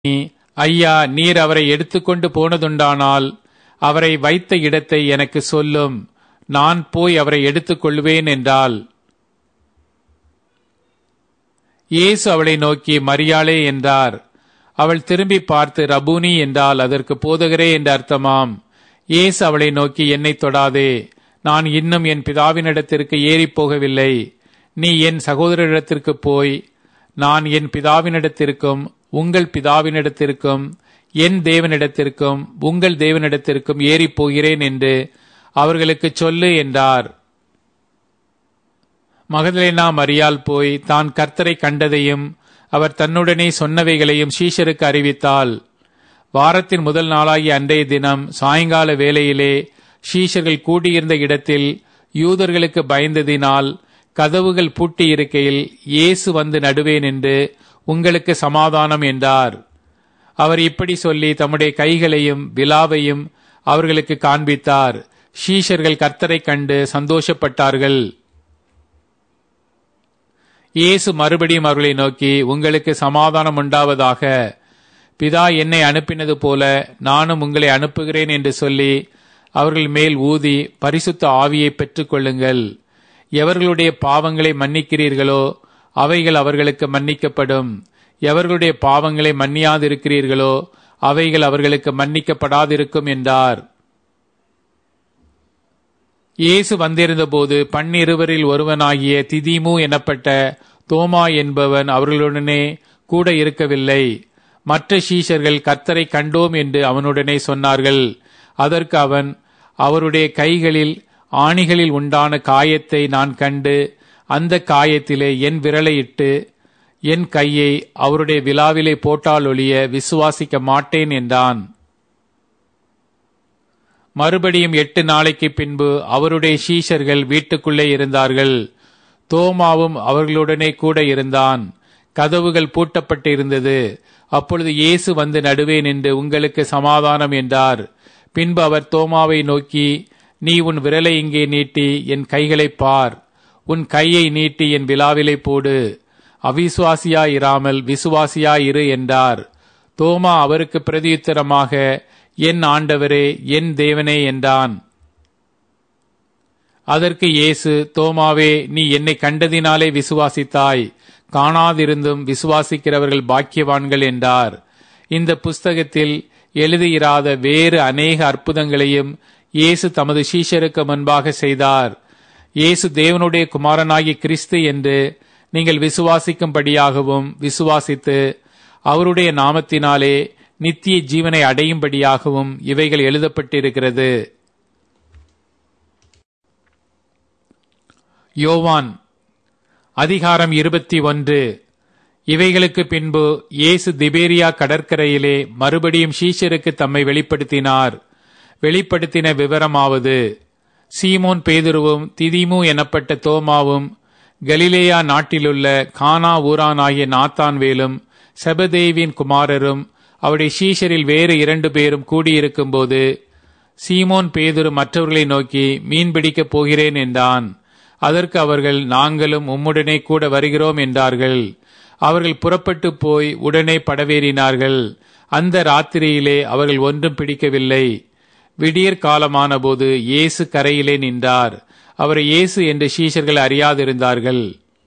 ஐயா, நீர் அவரை எடுத்துக்கொண்டு போனதுண்டானால் அவரை வைத்த இடத்தை எனக்கு சொல்லும், நான் போய் அவரை எடுத்துக்கொள்வேன் என்றாள். இயேசு அவளை நோக்கி மரியாளே என்றார். அவள் திரும்பி பார்த்து ரபூனி என்றால், அதற்கு போதகரே என்று அர்த்தமாம். இயேசு அவளை நோக்கி, என்னை தொடாதே, நான் இன்னும் என் பிதாவினிடத்திற்கு ஏறிப் போகவில்லை. நீ என் சகோதரரிடத்திற்கு போய், நான் என் பிதாவினிடத்திற்கும் உங்கள் பிதாவினிடத்திற்கும் என் தேவனிடத்திற்கும் உங்கள் தேவனிடத்திற்கும் ஏறிப் போகிறேன் என்று அவர்களுக்கு சொல்லு என்றார். மகதலேனா மரியாள் போய் தான் கர்த்தரை கண்டதையும் அவர் தன்னுடனே சொன்னவைகளையும் சீஷருக்கு அறிவித்தாள். வாரத்தின் முதல் நாளாகிய அன்றைய தினம் சாயங்கால வேளையிலே சீஷர்கள் கூடியிருந்த இடத்தில் யூதர்களுக்கு பயந்ததினால் கதவுகள் பூட்டி இருக்கையில் இயேசு வந்து நடுவே நின்று, உங்களுக்கு சமாதானம் என்றார். அவர் இப்படி சொல்லி தம்முடைய கைகளையும் விலாவையும் அவர்களுக்கு காண்பித்தார். சீஷர்கள் கர்த்தரை கண்டு சந்தோஷப்பட்டார்கள். இயேசு மறுபடியும் அவர்களை நோக்கி, உங்களுக்கு சமாதானம் உண்டாவதாக. பிதா என்னை அனுப்பினது போல நானும் உங்களை அனுப்புகிறேன் என்று சொல்லி அவர்கள் மேல் ஊதி பரிசுத்த ஆவியை பெற்றுக் கொள்ளுங்கள். எவர்களுடைய பாவங்களை மன்னிக்கிறீர்களோ அவைகள் அவர்களுக்கு மன்னிக்கப்படும். எவர்களுடைய பாவங்களை மன்னியாதிருக்கிறீர்களோ அவைகள் அவர்களுக்கு மன்னிக்கப்படாதிருக்கும் என்றார். இயேசு வந்திருந்த போது 12 ஒருவனாகிய திதிமு எனப்பட்ட தோமா என்பவன் அவர்களுடனே கூட இருக்கவில்லை. மற்ற சீஷர்கள் கர்த்தரை கண்டோம் என்று அவனுடனே சொன்னார்கள். அதற்கு அவன், அவருடைய கைகளில் ஆணிகளில் உண்டான காயத்தை நான் கண்டு அந்த காயத்திலே என் விரலை இட்டு என் கையை அவருடைய விலாவிலே போட்டாலொழிய விசுவாசிக்க மாட்டேன் என்றான். மறுபடியும் 8 நாளைக்கு பின்பு அவருடைய சீஷர்கள் வீட்டுக்குள்ளே இருந்தார்கள். தோமாவும் அவர்களுடனே கூட இருந்தான். கதவுகள் பூட்டப்பட்டிருந்தது. அப்பொழுது இயேசு வந்து நடுவே நின்று, உங்களுக்கு சமாதானம் என்றார். பின்பு அவர் தோமாவை நோக்கி, நீ உன் விரலை இங்கே நீட்டி என் கைகளை பார், உன் கையை நீட்டி என் விலாவிலை போடு, அவிசுவாசியாயிராமல் விசுவாசியாயிரு என்றார். தோமா அவருக்கு பிரதியுத்தரமாக, என் ஆண்டவரே, என் தேவனே என்றான். அதற்கு இயேசு, தோமாவே, நீ என்னை கண்டதினாலே விசுவாசித்தாய், காணாதிருந்தும் விசுவாசிக்கிறவர்கள் பாக்கியவான்கள் என்றார். இந்த புஸ்தகத்தில் எழுதியிராத வேறு அநேக அற்புதங்களையும் இயேசு தமது சீஷருக்கு முன்பாக செய்தார். இயேசு தேவனுடைய குமாரனாகிய கிறிஸ்து என்று நீங்கள் விசுவாசிக்கும்படியாகவும் விசுவாசித்து அவருடைய நாமத்தினாலே நித்திய ஜீவனை அடையும்படியாகவும் இவைகள் எழுதப்பட்டிருக்கிறது. யோவான் அதிகாரம் 21. இவைகளுக்கு பின்பு இயேசு திபேரியா கடற்கரையிலே மறுபடியும் சீஷருக்கு தம்மை வெளிப்படுத்தினார். வெளிப்படுத்தின விவரமாவது, சீமோன் பேதுருவும் திதிமு எனப்பட்ட தோமாவும் கலிலேயா நாட்டிலுள்ள கானா ஊரானாகிய நாத்தான்வேலும் செபதேவின் குமாரரும் அவருடைய சீஷரில் வேறு 2 பேரும் கூடியிருக்கும்போது சீமோன் பேதுரு மற்றவர்களை நோக்கி, மீன் பிடிக்கப் போகிறேன் என்றான். அதற்கு அவர்கள், நாங்களும் உம்முடனே கூட வருகிறோம் என்றார்கள். அவர்கள் புறப்பட்டு போய் உடனே படவேறினார்கள். அந்த ராத்திரியிலே அவர்கள் ஒன்றும் பிடிக்கவில்லை. விடியற் காலமான போது இயேசு கரையிலே நின்றார். அவரை இயேசு என்று சீஷர்கள் அறியாதிருந்தார்கள்.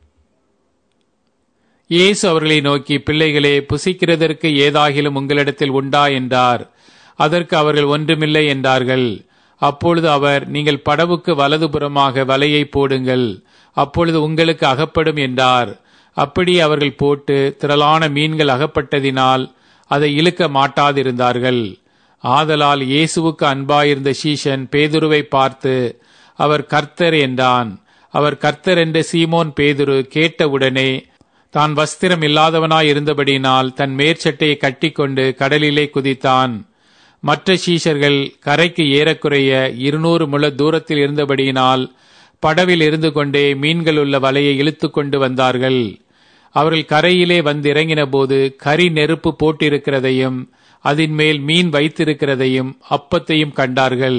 இயேசு அவர்களை நோக்கி, பிள்ளைகளே, புசிக்கிறதற்கு ஏதாகிலும் உங்களிடத்தில் உண்டா என்றார். அதற்கு அவர்கள் ஒன்றுமில்லை என்றார்கள். அப்பொழுது அவர், நீங்கள் படவுக்கு வலதுபுறமாக வலையை போடுங்கள், அப்பொழுது உங்களுக்கு அகப்படும் என்றார். அப்படி அவர்கள் போட்டு திரளான மீன்கள் அகப்பட்டதினால் அதை இழுக்க மாட்டாதிருந்தார்கள். ஆதலால் இயேசுவுக்கு அன்பாயிருந்த சீஷன் பேதுருவை பார்த்து, அவர் கர்த்தர் என்றான். அவர் கர்த்தர் என்று சீமோன் பேதுரு கேட்டவுடனே தான் வஸ்திரம் இல்லாதவனாய் இருந்தபடியினால் தன் மேற்சட்டையை கட்டிக்கொண்டு கடலிலே குதித்தான். மற்ற சீஷர்கள் கரைக்கு ஏறக்குறைய 200 முழ தூரத்தில் இருந்தபடியினால் படவில் இருந்து கொண்டே மீன்கள் உள்ள வலையை இழுத்து கொண்டு வந்தார்கள். அவர்கள் கரையிலே வந்திறங்கின போது கரி நெருப்பு போட்டிருக்கிறதையும் அதன் மேல் மீன் வைத்திருக்கிறதையும் அப்பத்தையும் கண்டார்கள்.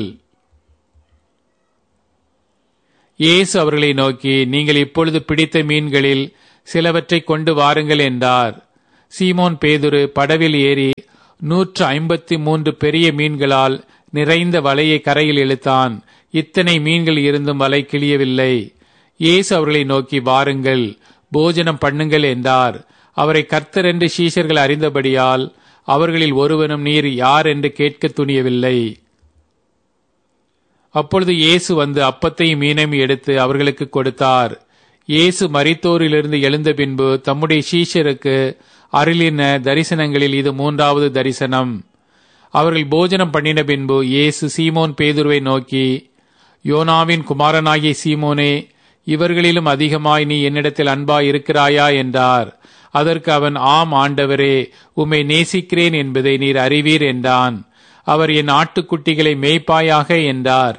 இயேசு அவர்களை நோக்கி, நீங்கள் இப்பொழுது பிடித்த மீன்களில் சிலவற்றை கொண்டு வாருங்கள் என்றார். சீமோன் பேதுரு படவில் ஏறி 153 பெரிய மீன்களால் நிறைந்த வலையை கரையில் இழுத்தான். இத்தனை மீன்கள் இருந்தும் வலை கிழியவில்லை. இயேசு அவர்களை நோக்கி, வாருங்கள், போஜனம் பண்ணுங்கள் என்றார். அவரை கர்த்தர் என்று சீஷர்கள் அறிந்தபடியால் அவர்களில் ஒருவனும் நீர் யார் என்று கேட்க துணியவில்லை. அப்பொழுது இயேசு வந்து அப்பத்தையும் மீனையும் எடுத்து அவர்களுக்கு கொடுத்தார். இயேசு மரித்தோரிலிருந்து எழுந்த பின்பு தம்முடைய சீஷருக்கு அருளின தரிசனங்களில் இது 3வது தரிசனம். அவர்கள் போஜனம் பண்ணின பின்பு இயேசு சீமோன் பேதுருவை நோக்கி, யோனாவின் குமாரனாகிய சீமோனே, இவர்களிலும் அதிகமாய் நீ என்னிடத்தில் அன்பாய் இருக்கிறாயா என்றார். அதற்கு அவன், ஆம் ஆண்டவரே, உம்மை நேசிக்கிறேன் என்பதை நீர் அறிவீர் என்றான். அவர், என் ஆட்டுக்குட்டிகளை மேய்ப்பாயாக என்றார்.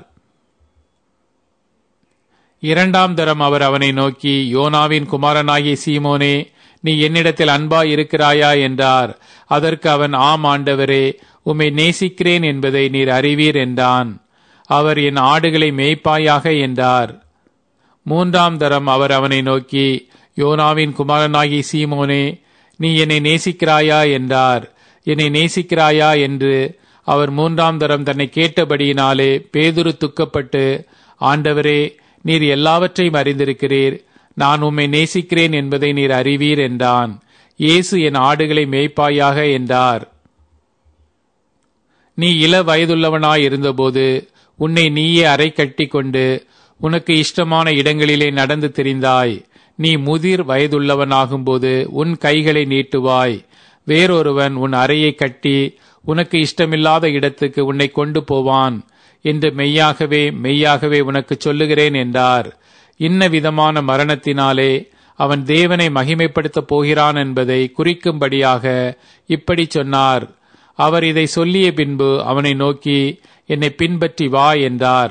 2ஆம் தரம் அவர் அவனை நோக்கி, யோனாவின் குமாரனாகிய சீமோனே, நீ என்னிடத்தில் அன்பாய் இருக்கிறாயா என்றார். அதற்கு அவன், ஆம் ஆண்டவரே, உம்மை நேசிக்கிறேன் என்பதை நீர் அறிவீர் என்றான். அவர், என் ஆடுகளை மேய்ப்பாயாக என்றார். 3ஆம் தரம் அவர் அவனை நோக்கி, யோனாவின் குமாரனாகிய சீமோனே, நீ என்னை நேசிக்கிறாயா என்றார். என்னை நேசிக்கிறாயா என்று அவர் 3ஆம் தரம் தன்னை கேட்டபடியினாலே பேதுரு துக்கப்பட்டு, ஆண்டவரே, நீர் எல்லாவற்றையும் அறிந்திருக்கிறீர், நான் உம்மை நேசிக்கிறேன் என்பதை நீர் அறிவீர் என்றான். இயேசு, என் ஆடுகளை மேய்ப்பாயாக என்றார். நீ இள வயதுள்ளவனாய் இருந்தபோது உன்னை நீயே அறை கட்டி கொண்டு உனக்கு இஷ்டமான இடங்களிலே நடந்து திரிந்தாய். நீ முதிர் வயதுள்ளவனாகும்போது உன் கைகளை நீட்டுவாய். வேறொருவன் உன் அறையை கட்டி உனக்கு இஷ்டமில்லாத இடத்துக்கு உன்னை கொண்டு போவான் என்று மெய்யாகவே மெய்யாகவே உனக்கு சொல்லுகிறேன் என்றார். இன்ன விதமான மரணத்தினாலே அவன் தேவனை மகிமைப்படுத்தப் போகிறான் என்பதை குறிக்கும்படியாக இப்படி சொன்னார். அவர் இதை சொல்லிய பின்பு அவனை நோக்கி, என்னை பின்பற்றி வா என்றார்.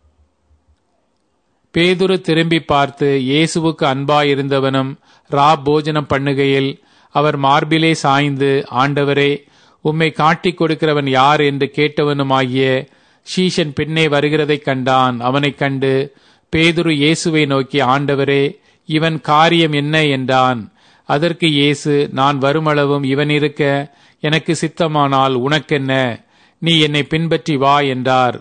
பேதுரு திரும்பி பார்த்து இயேசுவுக்கு அன்பாயிருந்தவனும் போஜனம் பண்ணுகையில் அவர் மார்பிலே சாய்ந்து, ஆண்டவரே, உம்மை காட்டிக் கொடுக்கிறவன் யார் என்று கேட்டவனுமாகிய சீஷன் பின்னே வருகிறதைக் கண்டான். அவனைக் கண்டு பேதுரு இயேசுவை நோக்கி, ஆண்டவரே, இவன் காரியம் என்ன என்றான். அதற்கு இயேசு, நான் வருமளவும் இவன் இருக்க எனக்கு சித்தமானால் உனக்கென்ன, நீ என்னை பின்பற்றி வா என்றார்.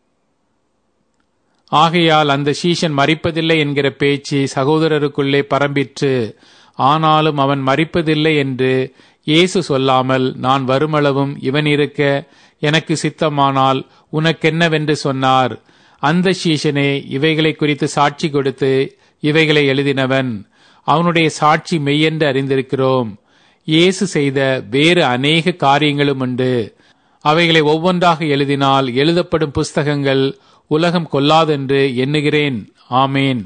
ஆகையால் அந்த சீஷன் மரிப்பதில்லை என்கிற பேச்சு சகோதரருக்குள்ளே பரம்பிற்று. ஆனாலும் அவன் மரிப்பதில்லை என்று இயேசு சொல்லாமல், நான் வருமளவும் இவன் இருக்க எனக்கு சித்தமானால் உனக்கென்னவென்று சொன்னார். அந்த சீஷனே இவைகளை குறித்து சாட்சி கொடுத்து இவைகளை எழுதினவன். அவனுடைய சாட்சி மெய்யென்று அறிந்திருக்கிறோம். இயேசு செய்த வேறு அநேக காரியங்களும் உண்டு. அவைகளை ஒவ்வொன்றாக எழுதினால் எழுதப்படும் புஸ்தகங்கள் உலகம் கொள்ளாதென்று எண்ணுகிறேன். ஆமேன்.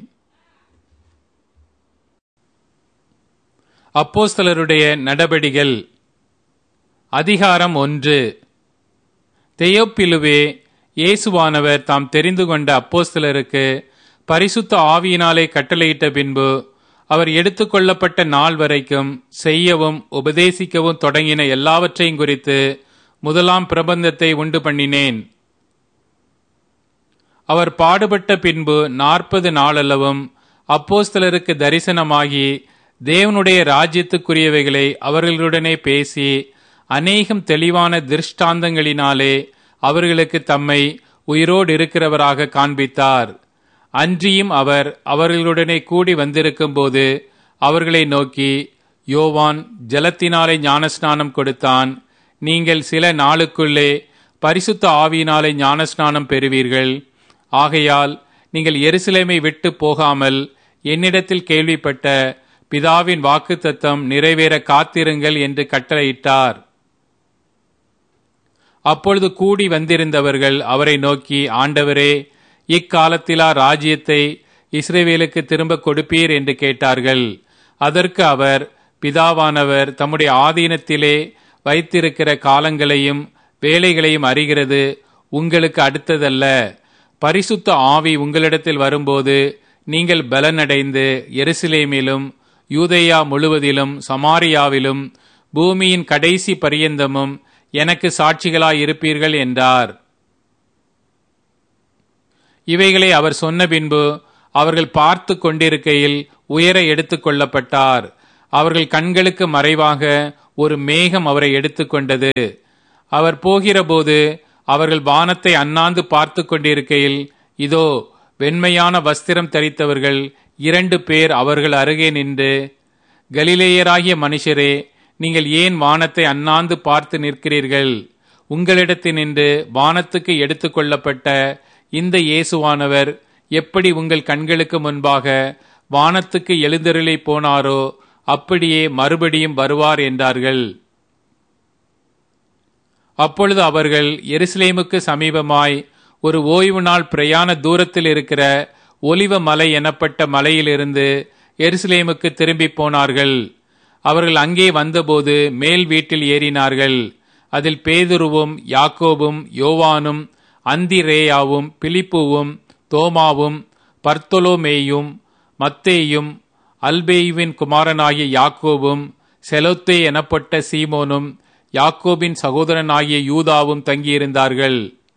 அப்போஸ்தலருடைய நடபடிகள் அதிகாரம் 1. தெயோப்பிலுவே, இயேசுவானவர் தாம் தெரிந்து கொண்ட அப்போஸ்தலருக்கு பரிசுத்த ஆவியினாலே கட்டளையிட்ட பின்பு அவர் எடுத்துக்கொள்ளப்பட்ட நாள் வரைக்கும் செய்யவும் உபதேசிக்கவும் தொடங்கின எல்லாவற்றையும் குறித்து முதலாம் பிரபந்தத்தை உண்டு பண்ணினேன். அவர் பாடுபட்ட பின்பு 40 நாளளவும் அப்போஸ்தலருக்கு தரிசனமாகி தேவனுடைய ராஜ்யத்துக்குரியவைகளை அவர்களுடனே பேசி அநேகம் தெளிவான திருஷ்டாந்தங்களினாலே அவர்களுக்கு தம்மை உயிரோடு இருக்கிறவராக காண்பித்தார். அன்றியும் அவர் அவர்களுடனே கூடி வந்திருக்கும் போது அவர்களை நோக்கி, யோவான் ஜலத்தினாலே ஞானஸ்நானம் கொடுத்தான். நீங்கள் சில நாளுக்குள்ளே பரிசுத்த ஆவியினாலே ஞானஸ்நானம் பெறுவீர்கள். ஆகையால் நீங்கள் எருசலேமை விட்டு போகாமல் என்னிடத்தில் கேள்விப்பட்ட பிதாவின் வாக்குத்தத்தம் நிறைவேற காத்திருங்கள் என்று கட்டளையிட்டார். அப்பொழுது கூடி வந்திருந்தவர்கள் அவரை நோக்கி, ஆண்டவரே, இக்காலத்திலா ராஜ்யத்தை இஸ்ரவேலுக்கு திரும்ப கொடுப்பீர் என்று கேட்டார்கள். அதற்கு அவர், பிதாவானவர் தம்முடைய ஆதீனத்திலே வைத்திருக்கிற காலங்களையும் வேலைகளையும் அறிகிறது உங்களுக்கு அடுத்ததல்ல. பரிசுத்த ஆவி உங்களிடத்தில் வரும்போது நீங்கள் பலனடைந்து எருசலேமிலும் யூதேயா முழுவதிலும் சமாரியாவிலும் பூமியின் கடைசி பரியந்தமும் எனக்கு சாட்சிகளாயிருப்பீர்கள் என்றார். இவைகளை அவர் சொன்ன பின்பு அவர்கள் பார்த்து கொண்டிருக்கையில் உயர எடுத்துக் கொள்ளப்பட்டார். அவர்கள் கண்களுக்கு மறைவாக ஒரு மேகம் அவரை எடுத்துக்கொண்டது. அவர் போகிறபோது அவர்கள் வானத்தை அண்ணாந்து பார்த்து கொண்டிருக்கையில், இதோ வெண்மையான வஸ்திரம் தரித்தவர்கள் 2 பேர் அவர்கள் அருகே நின்று, கலிலேயராகிய மனுஷரே, நீங்கள் ஏன் வானத்தை அண்ணாந்து பார்த்து நிற்கிறீர்கள்? உங்களிடத்தினின்று வானத்துக்கு எடுத்துக்கொள்ளப்பட்ட இந்த இயேசுவானவர் எப்படி உங்கள் கண்களுக்கு முன்பாக வானத்துக்கு எழுந்தருளி போனாரோ அப்படியே மறுபடியும் வருவார் என்றார்கள். அப்பொழுது அவர்கள் எருசலேமுக்கு சமீபமாய் ஒரு ஓய்வு நாள் பிரயாண தூரத்தில் இருக்கிற ஒலிவ மலை எனப்பட்ட மலையிலிருந்து எருசலேமுக்கு திரும்பி போனார்கள். அவர்கள் அங்கே வந்தபோது மேல் வீட்டில் ஏறினார்கள். அதில் பேதுருவும் யாக்கோபும் யோவானும் அந்திரேயாவும் பிலிப்புவும் தோமாவும் பர்த்தொலோமேயும் மத்தேயும் அல்பேயுவின் குமாரனாகிய யாக்கோபும் செலோத்தே எனப்பட்ட சீமோனும் யாக்கோபின் சகோதரனாகிய யூதாவும் தங்கியிருந்தார்கள்.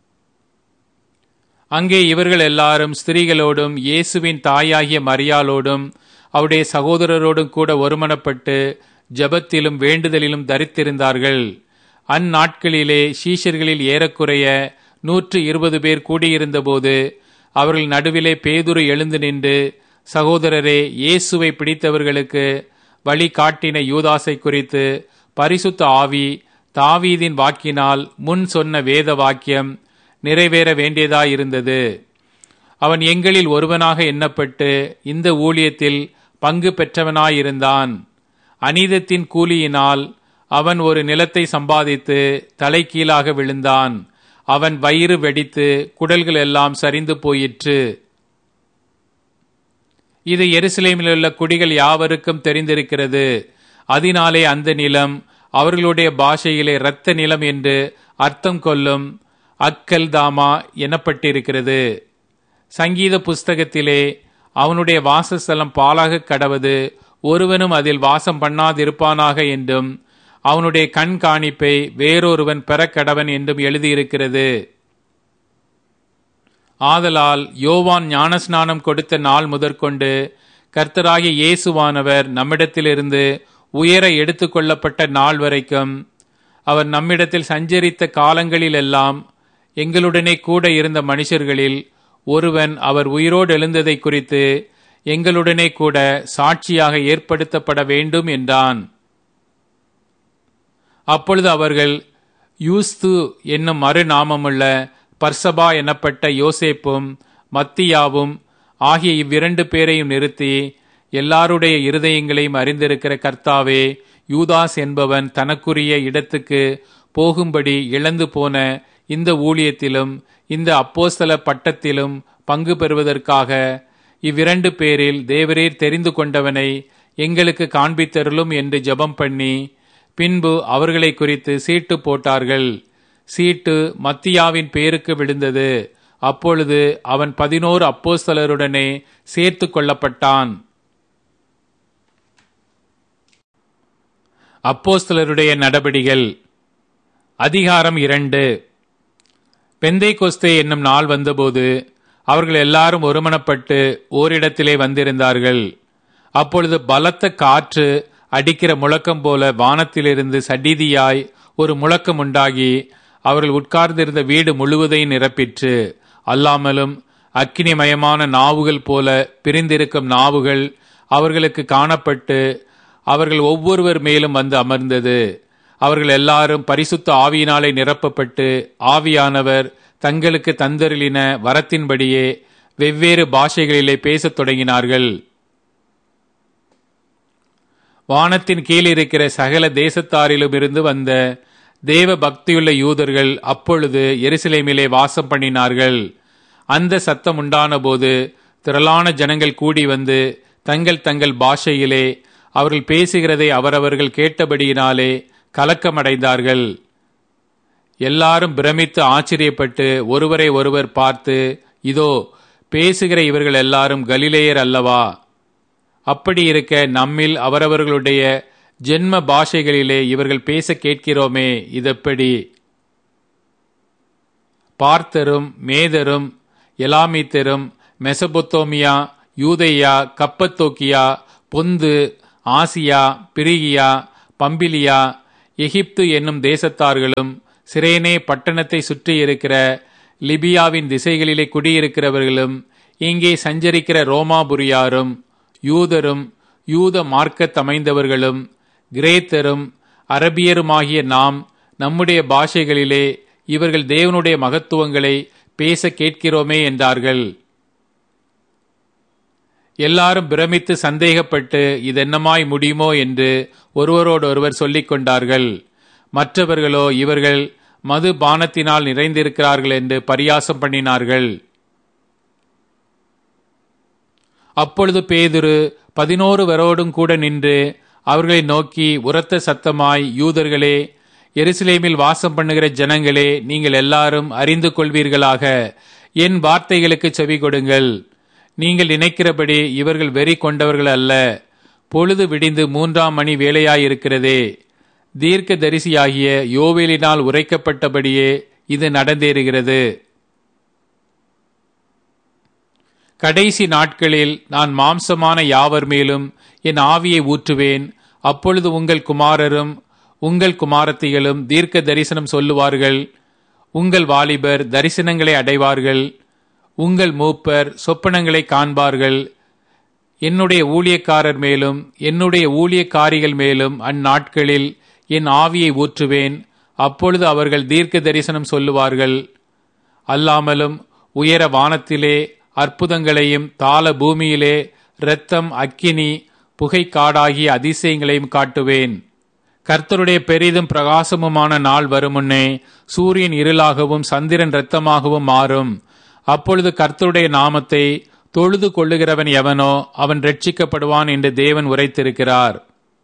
அங்கே இவர்கள் எல்லாரும் ஸ்திரீகளோடும் இயேசுவின் தாயாகிய மரியாளோடும் அவருடைய சகோதரரோடும் கூட ஒருமனப்பட்டு ஜெபத்திலும் வேண்டுதலிலும் தரித்திருந்தார்கள். அந்நாட்களிலே சீஷர்களில் ஏறக்குறைய 120 பேர் கூடியிருந்தபோது அவர்கள் நடுவிலே பேதுரு எழுந்து நின்று, சகோதரரே, இயேசுவை பிடித்தவர்களுக்கு வழி காட்டின யூதாசை குறித்து பரிசுத்த ஆவி தாவீதின் வாக்கினால் முன் சொன்ன வேத வாக்கியம் நிறைவேற வேண்டியதாயிருந்தது. அவன் எங்களில் ஒருவனாக எண்ணப்பட்டு இந்த ஊழியத்தில் பங்கு பெற்றவனாயிருந்தான். அநீதத்தின் கூலியினால் அவன் ஒரு நிலத்தை சம்பாதித்து தலைகீழாக விழுந்தான். அவன் வயிறு வெடித்து குடல்கள் எல்லாம் சரிந்து போயிற்று. இது எருசலேமிலுள்ள குடிகள் யாவருக்கும் தெரிந்திருக்கிறது. அதனாலே அந்த நிலம் அவர்களுடைய பாஷையிலே இரத்த நிலம் என்று அர்த்தம் கொள்ளும் அக்கல்தாமா எனப்பட்டிருக்கிறது. சங்கீத புஸ்தகத்திலே அவனுடைய வாசஸ்தலம் பாழாக கடவது, ஒருவனும் அதில் வாசம் பண்ணாதிருப்பானாக என்றும் அவனுடைய கண் காணிப்பை வேறொருவன் பெறக்கடவன் என்றும் எழுதியிருக்கிறது. ஆதலால் யோவான் ஞானஸ்நானம் கொடுத்த நாள் முதற்கொண்டு கர்த்தராகிய இயேசுவானவர் நம்மிடத்திலிருந்து உயர எடுத்து கொள்ளப்பட்ட நாள் வரைக்கும் அவர் நம்மிடத்தில் சஞ்சரித்த காலங்களிலெல்லாம் எங்களுடனே கூட இருந்த மனுஷர்களில் ஒருவன் அவர் உயிரோடு எழுந்ததை குறித்து எங்களுடனே கூட சாட்சியாக ஏற்படுத்தப்பட வேண்டும் என்றான். அப்பொழுது அவர்கள் யூஸ்து என்னும் மறுநாமமுள்ள பர்சபா எனப்பட்ட யோசேப்பும் மத்தியாவும் ஆகிய இவ்விரண்டு பேரையும் நிறுத்தி, எல்லாருடைய இருதயங்களையும் அறிந்திருக்கிற கர்த்தாவே, யூதாஸ் என்பவன் தனக்குரிய இடத்துக்கு போகும்படி இழந்து போன இந்த ஊழியத்திலும் இந்த அப்போஸ்தல பட்டத்திலும் பங்கு பெறுவதற்காக இவ்விரண்டு பேரில் தேவரீர் தெரிந்து கொண்டவனை எங்களுக்கு காண்பித்தருளும் என்று ஜெபம் பண்ணி, பின்பு அவர்களை குறித்து சீட்டு போட்டார்கள். சீட்டு மத்தியாவின் பேருக்கு விழுந்தது. அப்பொழுது அவன் 11 அப்போஸ்தலருடனே சேர்த்து கொள்ளப்பட்டான். அப்போஸ்தலருடைய நடபடிகள் அதிகாரம் 2. பெந்தேகொஸ்தே என்னும் நாள் வந்தபோது அவர்கள் எல்லாரும் ஒருமனப்பட்டு ஓரிடத்திலே வந்திருந்தார்கள். அப்பொழுது பலத்த காற்று அடிக்கிற முழக்கம் போல வானத்திலிருந்து சடிதியாய் ஒரு முழக்கம் உண்டாகி அவர்கள் உட்கார்ந்திருந்த வீடு முழுவதையும் நிரப்பிற்று. அல்லாமலும் அக்கினிமயமான நாவுகள் போல பிரிந்திருக்கும் நாவுகள் அவர்களுக்கு காணப்பட்டு அவர்கள் ஒவ்வொருவர் மேலும் வந்து அமர்ந்தது. அவர்கள் எல்லாரும் பரிசுத்த ஆவியினாலே நிரப்பப்பட்டு ஆவியானவர் தங்களுக்கு தந்தருளின வரத்தின்படியே வெவ்வேறு பாஷைகளிலே பேசத் தொடங்கினார்கள். வானத்தின் கீழ் இருக்கிற சகல தேசத்தாரிலும் இருந்து வந்த தேவ பக்தியுள்ள யூதர்கள் அப்பொழுது எருசலேமிலே வாசம் பண்ணினார்கள். அந்த சத்தம் உண்டான போது திரளான ஜனங்கள் கூடி வந்து தங்கள் தங்கள் பாஷையிலே அவர்கள் பேசுகிறதை அவரவர்கள் கேட்டபடியினாலே கலக்கமடைந்தார்கள். எல்லாரும் பிரமித்து ஆச்சரியப்பட்டு ஒருவரை ஒருவர் பார்த்து, இதோ பேசுகிற இவர்கள் எல்லாரும் கலிலேயர் அல்லவா? அப்படி இருக்க நம்மில் அவரவர்களுடைய ஜென்ம பாஷைகளிலே இவர்கள் பேச கேட்கிறோமே, இதெப்படி? பார்த்தரும் மேதரும் எலாமித்தரும் மெசபொத்தோமியா யூதேயா கப்பத்தோக்கியா பொந்து ஆசியா, பிரிகியா, பம்பிலியா, எகிப்து என்னும் தேசத்தார்களும், சிரேனே பட்டணத்தை சுற்றி இருக்கிற லிபியாவின் திசைகளிலே குடியிருக்கிறவர்களும், இங்கே சஞ்சரிக்கிற ரோமாபுரியாரும், யூதரும், யூத மார்க்கத்தமைந்தவர்களும், கிரேத்தரும், அரபியருமாகிய நாம் நம்முடைய பாஷைகளிலே இவர்கள் தேவனுடைய மகத்துவங்களை பேச கேட்கிறோமே என்றார்கள். எல்லாரும் பிரமித்து சந்தேகப்பட்டு இதென்னமாய் முடியுமோ என்று ஒருவரோடொருவர் சொல்லிக் கொண்டார்கள். மற்றவர்களோ இவர்கள் மது பானத்தினால் நிறைந்திருக்கிறார்கள் என்று பரியாசம் பண்ணினார்கள். அப்பொழுது பேதுரு 11 கூட நின்று அவர்களை நோக்கி உரத்த சத்தமாய், யூதர்களே, எருசலேமில் வாசம் பண்ணுகிற ஜனங்களே, நீங்கள் எல்லாரும் அறிந்து கொள்வீர்களாக, என் வார்த்தைகளுக்கு செவி கொடுங்கள். நீங்கள் நினைக்கிறபடி இவர்கள் வெறி கொண்டவர்கள் அல்ல. பொழுது விடிந்து 3ஆம் மணி வேளையாயிருக்கிறதே. தீர்க்க தரிசியாகிய யோவேலினால் உரைக்கப்பட்டபடியே இது நடந்தேறுகிறது. கடைசி நாட்களில் நான் மாம்சமான யாவர் மேலும் என் ஆவியை ஊற்றுவேன். அப்பொழுது உங்கள் குமாரரும் உங்கள் குமாரத்திகளும் தீர்க்க தரிசனம் சொல்லுவார்கள். உங்கள் வாலிபர் தரிசனங்களை அடைவார்கள். உங்கள் மூப்பர் சொப்பனங்களை காண்பார்கள். என்னுடைய ஊழியக்காரர் மேலும் என்னுடைய ஊழியக்காரிகள் மேலும் அந்நாட்களில் என் ஆவியை ஊற்றுவேன். அப்பொழுது அவர்கள் தீர்க்க தரிசனம் சொல்லுவார்கள். அல்லாமலும் உயர வானத்திலே அற்புதங்களையும் தாள பூமியிலே இரத்தம், அக்கினி, புகைக்காடாகிய அதிசயங்களையும் காட்டுவேன். கர்த்தருடைய பெரிதும் பிரகாசமுமான நாள் வருமுன்னே சூரியன் இருளாகவும் சந்திரன் இரத்தமாகவும் மாறும். அப்பொழுது கர்த்தருடைய நாமத்தை தொழுது கொள்ளுகிறவன் எவனோ அவன் ரட்சிக்கப்படுவான் என்று தேவன் உரைத்திருக்கிறார்.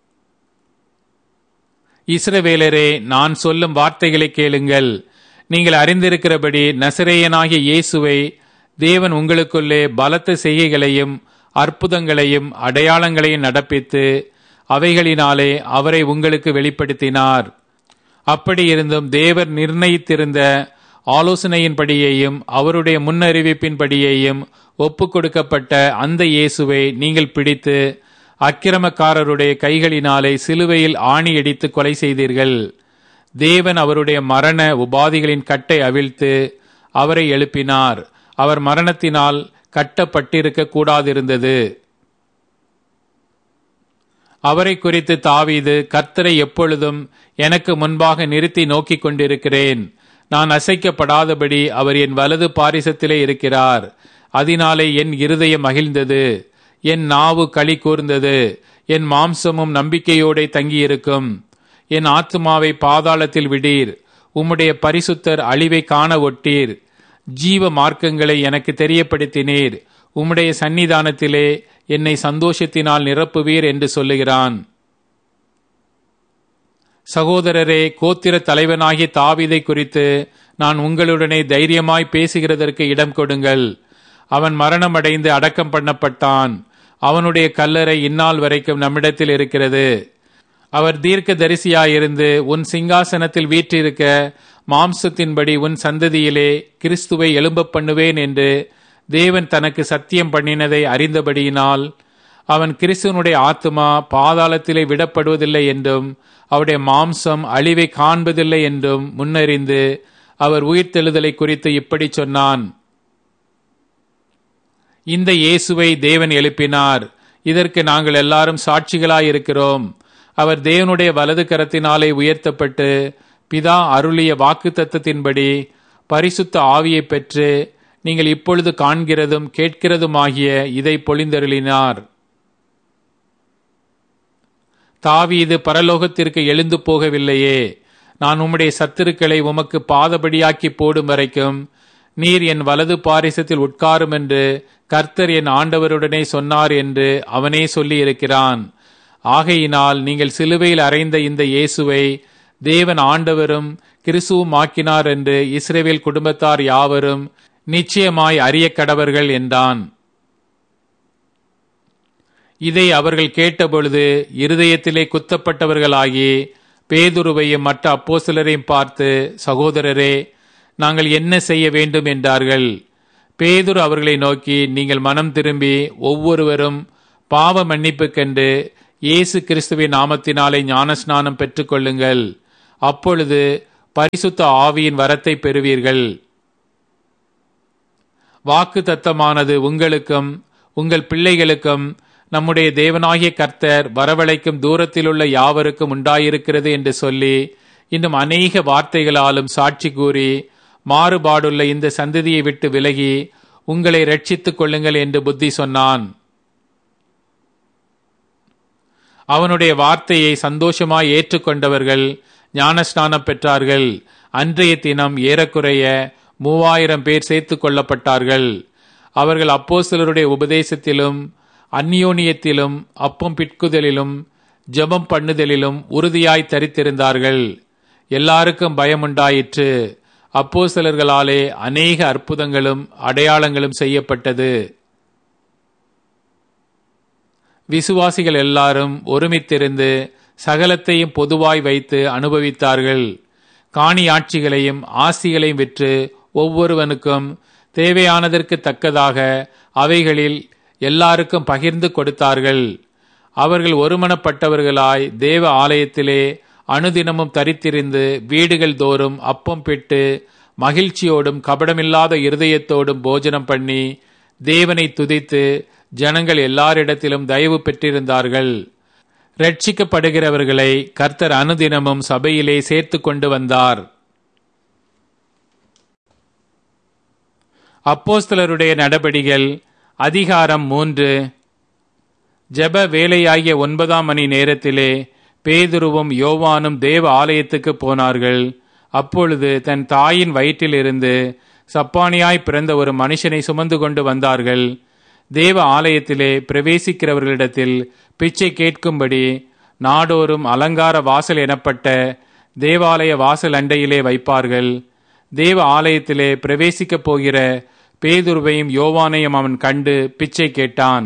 இஸ்ரவேலரே, நான் சொல்லும் வார்த்தைகளை கேளுங்கள். நீங்கள் அறிந்திருக்கிறபடி நசரேயனாகிய இயேசுவை தேவன் உங்களுக்குள்ளே பலத்த செய்கைகளையும் அற்புதங்களையும் அடையாளங்களையும் நடப்பித்து அவைகளினாலே அவரை உங்களுக்கு வெளிப்படுத்தினார். அப்படியிருந்தும் தேவர் நிர்ணயித்திருந்த ஆலோசனையின்படியேயும் அவருடைய முன்னறிவிப்பின்படியேயும் ஒப்புக் கொடுக்கப்பட்ட அந்த இயேசுவை நீங்கள் பிடித்து அக்கிரமக்காரருடைய கைகளினாலே சிலுவையில் ஆணியடித்து கொலை செய்தீர்கள். தேவன் அவருடைய மரண உபாதிகளின் கட்டை அவிழ்த்து அவரை எழுப்பினார். அவர் மரணத்தினால் கட்டப்பட்டிருக்க கூடாதிருந்தது. அவரை குறித்து தாவீது, கர்த்தரை எப்பொழுதும் எனக்கு முன்பாக நிறுத்தி நோக்கிக் கொண்டிருக்கிறேன். நான் அசைக்கப்படாதபடி அவர் என் வலது பாரிசத்திலே இருக்கிறார். அதனாலே என் இருதயம் மகிழ்ந்தது, என் நாவு களி கூர்ந்தது, என் மாம்சமும் நம்பிக்கையோടെ தங்கியிருக்கும். என் ஆத்துமாவை பாதாளத்தில் விடீர். உம்முடைய பரிசுத்தர் அழிவை காண ஒட்டீர். ஜீவ மார்க்கங்களை எனக்கு தெரியப்படுத்தினீர். உம்முடைய சந்நிதானத்திலே என்னை சந்தோஷத்தினால் நிரப்புவீர் என்று சொல்லுகிறான். சகோதரரே, கோத்திர தலைவனாகிய தாவீதை குறித்து நான் உங்களுடனே தைரியமாய் பேசுகிறதற்கு இடம் கொடுங்கள். அவன் மரணமடைந்து அடக்கம் பண்ணப்பட்டான். அவனுடைய கல்லறை இந்நாள் வரைக்கும் நம்மிடத்தில் இருக்கிறது. அவர் தீர்க்க தரிசியாயிருந்து உன் சிங்காசனத்தில் வீற்றிருக்க மாம்சத்தின்படி உன் சந்ததியிலே கிறிஸ்துவை எழும்ப பண்ணுவேன் என்று தேவன் தனக்கு சத்தியம் பண்ணினதை அறிந்தபடியினால் அவன் கிறிஸ்துவனுடைய ஆத்துமா பாதாளத்திலே விடப்படுவதில்லை என்றும் அவருடைய மாம்சம் அழிவை காண்பதில்லை என்றும் முன்னறிந்து அவர் உயிர்த்தெழுதலை குறித்து இப்படி சொன்னான். இந்த இயேசுவை தேவன் எழுப்பினார். இதற்கு நாங்கள் எல்லாரும் சாட்சிகளாயிருக்கிறோம். அவர் தேவனுடைய வலது கரத்தினாலே உயர்த்தப்பட்டு பிதா அருளிய வாக்குத்தத்தத்தின்படி பரிசுத்த ஆவியை பெற்று நீங்கள் இப்பொழுது காண்கிறதும் கேட்கிறதுமாகிய இதை பொழிந்தருளினார். தாவீது பரலோகத்திற்கு எழுந்து போகவில்லையே. நான் உம்முடைய சத்துருக்களை உமக்கு பாதபடியாக்கி போடும் வரைக்கும் நீர் என் வலது பாரிசத்தில் உட்காரும் என்று கர்த்தர் என் ஆண்டவருடனே சொன்னார் என்று அவனே சொல்லி இருக்கிறான். ஆகையினால் நீங்கள் சிலுவையில் அறைந்த இந்த இயேசுவை தேவன் ஆண்டவரும் கிறிஸ்துவும் ஆக்கினார் என்று இஸ்ரவேல் குடும்பத்தார் யாவரும் நிச்சயமாய் அறிய கடவர்கள் என்றான். இதை அவர்கள் கேட்டபொழுது இருதயத்திலே குத்தப்பட்டவர்களாகி பேதுருவையும் மற்ற அப்போஸ்தலரையும் பார்த்து, சகோதரரே, நாங்கள் என்ன செய்ய வேண்டும் என்றார்கள். பேதுரு அவர்களை நோக்கி, நீங்கள் மனம் திரும்பி ஒவ்வொருவரும் பாவ மன்னிப்புக்கென்று இயேசு கிறிஸ்துவின் நாமத்தினாலே ஞானஸ்நானம் பெற்றுக்கொள்ளுங்கள். அப்பொழுது பரிசுத்த ஆவியின் வரத்தை பெறுவீர்கள். வாக்குத்தத்தமானது உங்களுக்கும் உங்கள் பிள்ளைகளுக்கும் நம்முடைய தேவனாகிய கர்த்தர் வரவழைக்கும் தூரத்திலுள்ள யாவருக்கும் உண்டாயிருக்கிறது என்று சொல்லி இன்னும் அநேக வார்த்தைகளாலும் சாட்சி கூறி மாறுபாடுள்ள இந்த சந்ததியை விட்டு விலகி உங்களை இரட்சித்துக் கொள்ளுங்கள் என்று புத்தி சொன்னான். அவனுடைய வார்த்தையை சந்தோஷமாய் ஏற்றுக்கொண்டவர்கள் ஞானஸ்நானம் பெற்றார்கள். அன்றைய தினம் ஏறக்குறைய 3000 பேர் சேர்த்துக் கொள்ளப்பட்டார்கள். அவர்கள் அப்போஸ்தலருடைய உபதேசத்திலும் அந்நியோனியத்திலும் அப்பம் பிட்குதலிலும் ஜெபம் பண்ணுதலிலும் உறுதியாய் தரித்திருந்தார்கள். எல்லாருக்கும் பயமுண்டாயிற்று. அப்போஸ்தலர்களாலே அநேக அற்புதங்களும் அடையாளங்களும் செய்யப்பட்டது. விசுவாசிகள் எல்லாரும் ஒருமித்திருந்து சகலத்தையும் பொதுவாய் வைத்து அனுபவித்தார்கள். காணியாட்சிகளையும் ஆசிகளையும் விற்று ஒவ்வொருவனுக்கும் தேவையானதற்கு தக்கதாக அவைகளில் எல்லாருக்கும் பகிர்ந்து கொடுத்தார்கள். அவர்கள் ஒருமனப்பட்டவர்களாய் தேவ ஆலயத்திலே அனுதினமும் தரித்திருந்து வீடுகள் தோறும் அப்பம் பிட்டு மகிழ்ச்சியோடும் கபடமில்லாத இருதயத்தோடும் போஜனம் பண்ணி தேவனை துதித்து ஜனங்கள் எல்லாரிடத்திலும் தயவு பெற்றிருந்தார்கள். ரட்சிக்கப்படுகிறவர்களை கர்த்தர் அனுதினமும் சபையிலே சேர்த்து கொண்டு வந்தார். அப்போஸ்தலருடைய நடபடிகள் அதிகாரம் 3. ஜெப வேலையாகிய 9ஆம் மணி நேரத்திலே பேதுருவும் யோவானும் தேவ ஆலயத்துக்கு போனார்கள். அப்பொழுது தன் தாயின் வயிற்றிலிருந்து சப்பானியாய் பிறந்த ஒரு மனுஷனை சுமந்து கொண்டு வந்தார்கள். தேவ ஆலயத்திலே பிரவேசிக்கிறவர்களிடத்தில் பிச்சை கேட்கும்படி நாடோறும் அலங்கார வாசல் எனப்பட்ட தேவாலய வாசல் அண்டையிலே வைப்பார்கள். தேவ ஆலயத்திலே பிரவேசிக்கப் போகிற பேதுருவையும் யோவானையும் அவன் கண்டு பிச்சை கேட்டான்.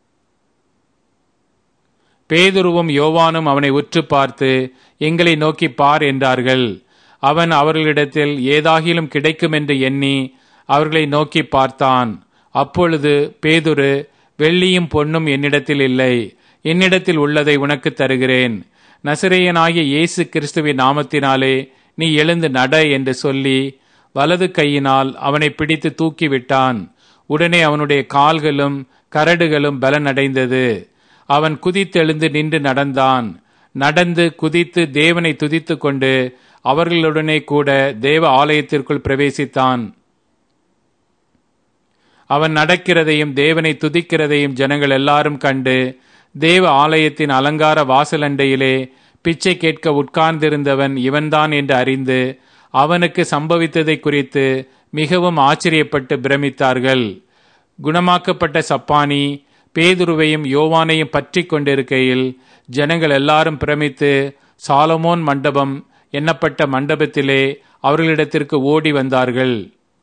பேதுருவும் யோவானும் அவனை உற்று பார்த்து, எங்களை நோக்கி பார் என்றார்கள். அவன் அவர்களிடத்தில் ஏதாகிலும் கிடைக்கும் என்று எண்ணி அவர்களை நோக்கி பார்த்தான். அப்பொழுது பேதுரு, வெள்ளியும் பொன்னும் என்னிடத்தில் இல்லை, என்னிடத்தில் உள்ளதை உனக்கு தருகிறேன். நசரேயனாகிய இயேசு கிறிஸ்துவின் நாமத்தினாலே நீ எழுந்து நட என்று சொல்லி வலது கையினால் அவனை பிடித்து தூக்கிவிட்டான். உடனே அவனுடைய கால்களும் கரடுகளும் பலனடைந்தது. அவன் குதித்தெழுந்து நின்று நடந்தான். நடந்து குதித்து தேவனை துதித்து கொண்டு அவர்களுடனே கூட தேவ ஆலயத்திற்குள் பிரவேசித்தான். அவன் நடக்கிறதையும் தேவனை துதிக்கிறதையும் ஜனங்கள் எல்லாரும் கண்டு தேவ ஆலயத்தின் அலங்கார வாசலண்டையிலே பிச்சை கேட்க உட்கார்ந்திருந்தவன் இவன்தான் என்று அறிந்து அவனுக்கு சம்பவித்ததை குறித்து மிகவும் ஆச்சரியப்பட்டு பிரமித்தார்கள். குணமாக்கப்பட்ட சப்பானி பேதுருவையும் யோவானையும் பற்றி கொண்டிருக்கையில் ஜனங்கள் எல்லாரும் பிரமித்து சாலமோன் மண்டபம் என்னப்பட்ட மண்டபத்திலே அவர்களிடத்திற்கு ஓடி வந்தார்கள்.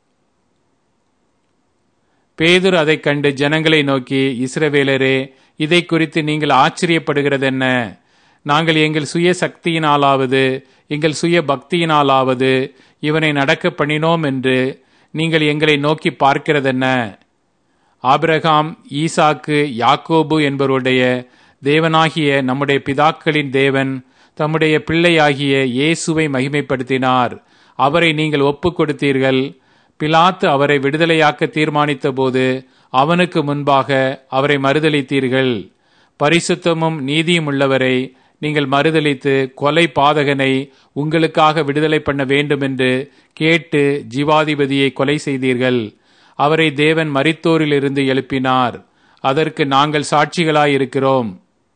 பேதுரு அதைக் கண்டு ஜனங்களை நோக்கி, இஸ்ரவேலரே, இதை குறித்து நீங்கள் ஆச்சரியப்படுகிறதென்ன? நாங்கள் எங்கள் சுய சக்தியினாலாவது எங்கள் சுய பக்தியினாலாவது இவனை நடக்க பண்ணினோம் என்று நீங்கள் எங்களை நோக்கி பார்க்கிறதென்ன? ஆபிரகாம், ஈசாக்கு, யாக்கோபு என்பவருடைய தேவனாகிய நம்முடைய பிதாக்களின் தேவன் தம்முடைய பிள்ளையாகிய இயேசுவை மகிமைப்படுத்தினார். அவரை நீங்கள் ஒப்பு கொடுத்தீர்கள். பிலாத்து அவரை விடுதலையாக்க தீர்மானித்த போது அவனுக்கு முன்பாக அவரை மறுதலித்தீர்கள். பரிசுத்தமும் நீதியும் உள்ளவரை நீங்கள் மறுதலித்து கொலை பாதகனை உங்களுக்காக விடுதலை பண்ண வேண்டும் என்று கேட்டு ஜீவாதிபதியை கொலை செய்தீர்கள். அவரை தேவன் மரித்தோரிலிருந்து எழுப்பினார். அதற்கு நாங்கள் சாட்சிகளாயிருக்கிறோம்.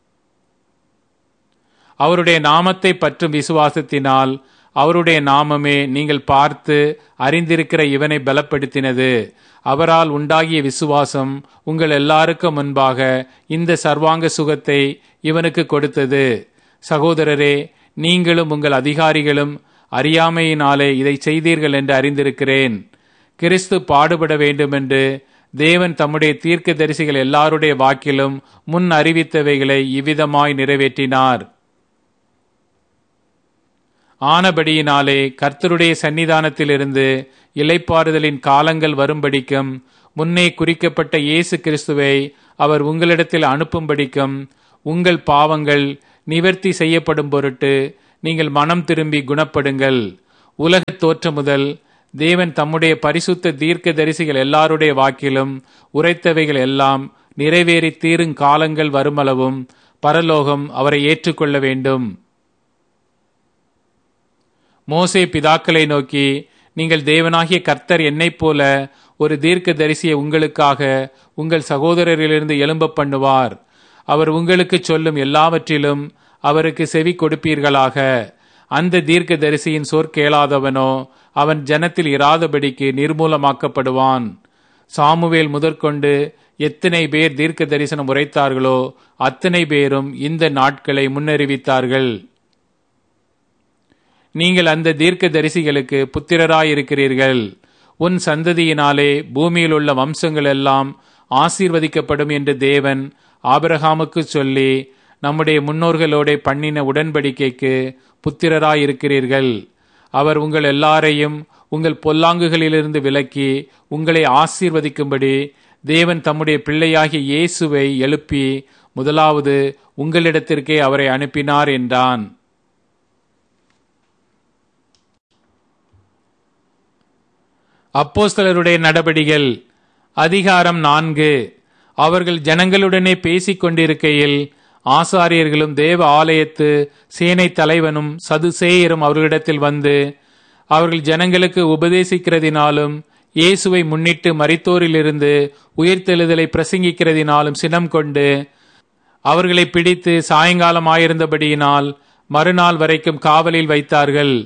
அவருடைய நாமத்தை பற்றும் விசுவாசத்தினால் அவருடைய நாமமே நீங்கள் பார்த்து அறிந்திருக்கிற இவனை பலப்படுத்தினது. அவரால் உண்டாகிய விசுவாசம் உங்கள் எல்லாருக்கும் முன்பாக இந்த சர்வாங்க சுகத்தை இவனுக்கு கொடுத்தது. சகோதரரே, நீங்களும் உங்கள் அதிகாரிகளும் அறியாமையினாலே இதை செய்தீர்கள் என்று அறிந்திருக்கிறேன். கிறிஸ்து பாடுபட வேண்டுமென்று தேவன் தம்முடைய தீர்க்க தரிசிகள் எல்லாருடைய வாக்கிலும் முன் அறிவித்தவைகளை இவ்விதமாய் நிறைவேற்றினார். ஆனபடியினாலே கர்த்தருடைய சன்னிதானத்திலிருந்து இளைப்பாறுதலின் காலங்கள் வரும்படிக்கும் முன்னே குறிக்கப்பட்ட இயேசு கிறிஸ்துவை அவர் உங்களிடத்தில் அனுப்பும்படிக்கும் உங்கள் பாவங்கள் நிவர்த்தி செய்யப்படும் பொருட்டு நீங்கள் மனம் திரும்பி குணப்படுங்கள். உலகத் தோற்றம் முதல் தேவன் தம்முடைய பரிசுத்த தீர்க்க தரிசிகள் எல்லாருடைய வாக்கிலும் உரைத்தவைகள் எல்லாம் நிறைவேறி தீரும் காலங்கள் வருமளவும் பரலோகம் அவரை ஏற்றுக்கொள்ள வேண்டும். மோசே பிதாக்களை நோக்கி, நீங்கள் தேவனாகிய கர்த்தர் என்னைப் போல ஒரு தீர்க்க தரிசியை உங்களுக்காக உங்கள் சகோதரரிலிருந்து எழும்ப பண்ணுவார். அவர் உங்களுக்கு சொல்லும் எல்லாவற்றிலும் அவருக்கு செவி கொடுப்பீர்களாக. அந்த தீர்க்க தரிசியின் சொற்கேளாதவனோ அவன் ஜனத்தில் இராதபடிக்கு நிர்மூலமாக்கப்படுவான். சாமுவேல் முதற்கொண்டு எத்தனை பேர் தீர்க்க தரிசனம் உரைத்தார்களோ அத்தனை பேரும் இந்த நாட்களை முன்னறிவித்தார்கள். நீங்கள் அந்த தீர்க்க தரிசிகளுக்கு புத்திரராயிருக்கிறீர்கள். உன் சந்ததியினாலே பூமியில் உள்ள வம்சங்கள் எல்லாம் ஆசீர்வதிக்கப்படும் என்று தேவன் ஆபிரகாமுக்கு சொல்லி நம்முடைய முன்னோர்களோட பண்ணின உடன்படிக்கைக்கு புத்திரராயிருக்கிறீர்கள். அவர் உங்கள் எல்லாரையும் உங்கள் பொல்லாங்குகளிலிருந்து விலக்கி உங்களை ஆசீர்வதிக்கும்படி தேவன் தம்முடைய பிள்ளையாகிய இயேசுவை எழுப்பி முதலாவது உங்களிடத்திற்கே அவரை அனுப்பினார் என்றான். அப்போஸ்தலருடைய நடபடிகள் அதிகாரம் 4. அவர்கள் ஜனங்களுடனே பேசிக் கொண்டிருக்கையில் ஆசாரியர்களும் தேவ ஆலயத்து சேனை தலைவனும் சதுசேயரும் அவர்களிடத்தில் வந்து, அவர்கள் ஜனங்களுக்கு உபதேசிக்கிறதினாலும் இயேசுவை முன்னிட்டு மரித்தோரிலிருந்து உயிர்த்தெழுதலை பிரசங்கிக்கிறதினாலும் சினம் கொண்டு அவர்களை பிடித்து சாயங்காலமாயிருந்தபடியினால் மறுநாள் வரைக்கும் காவலில் வைத்தார்கள்.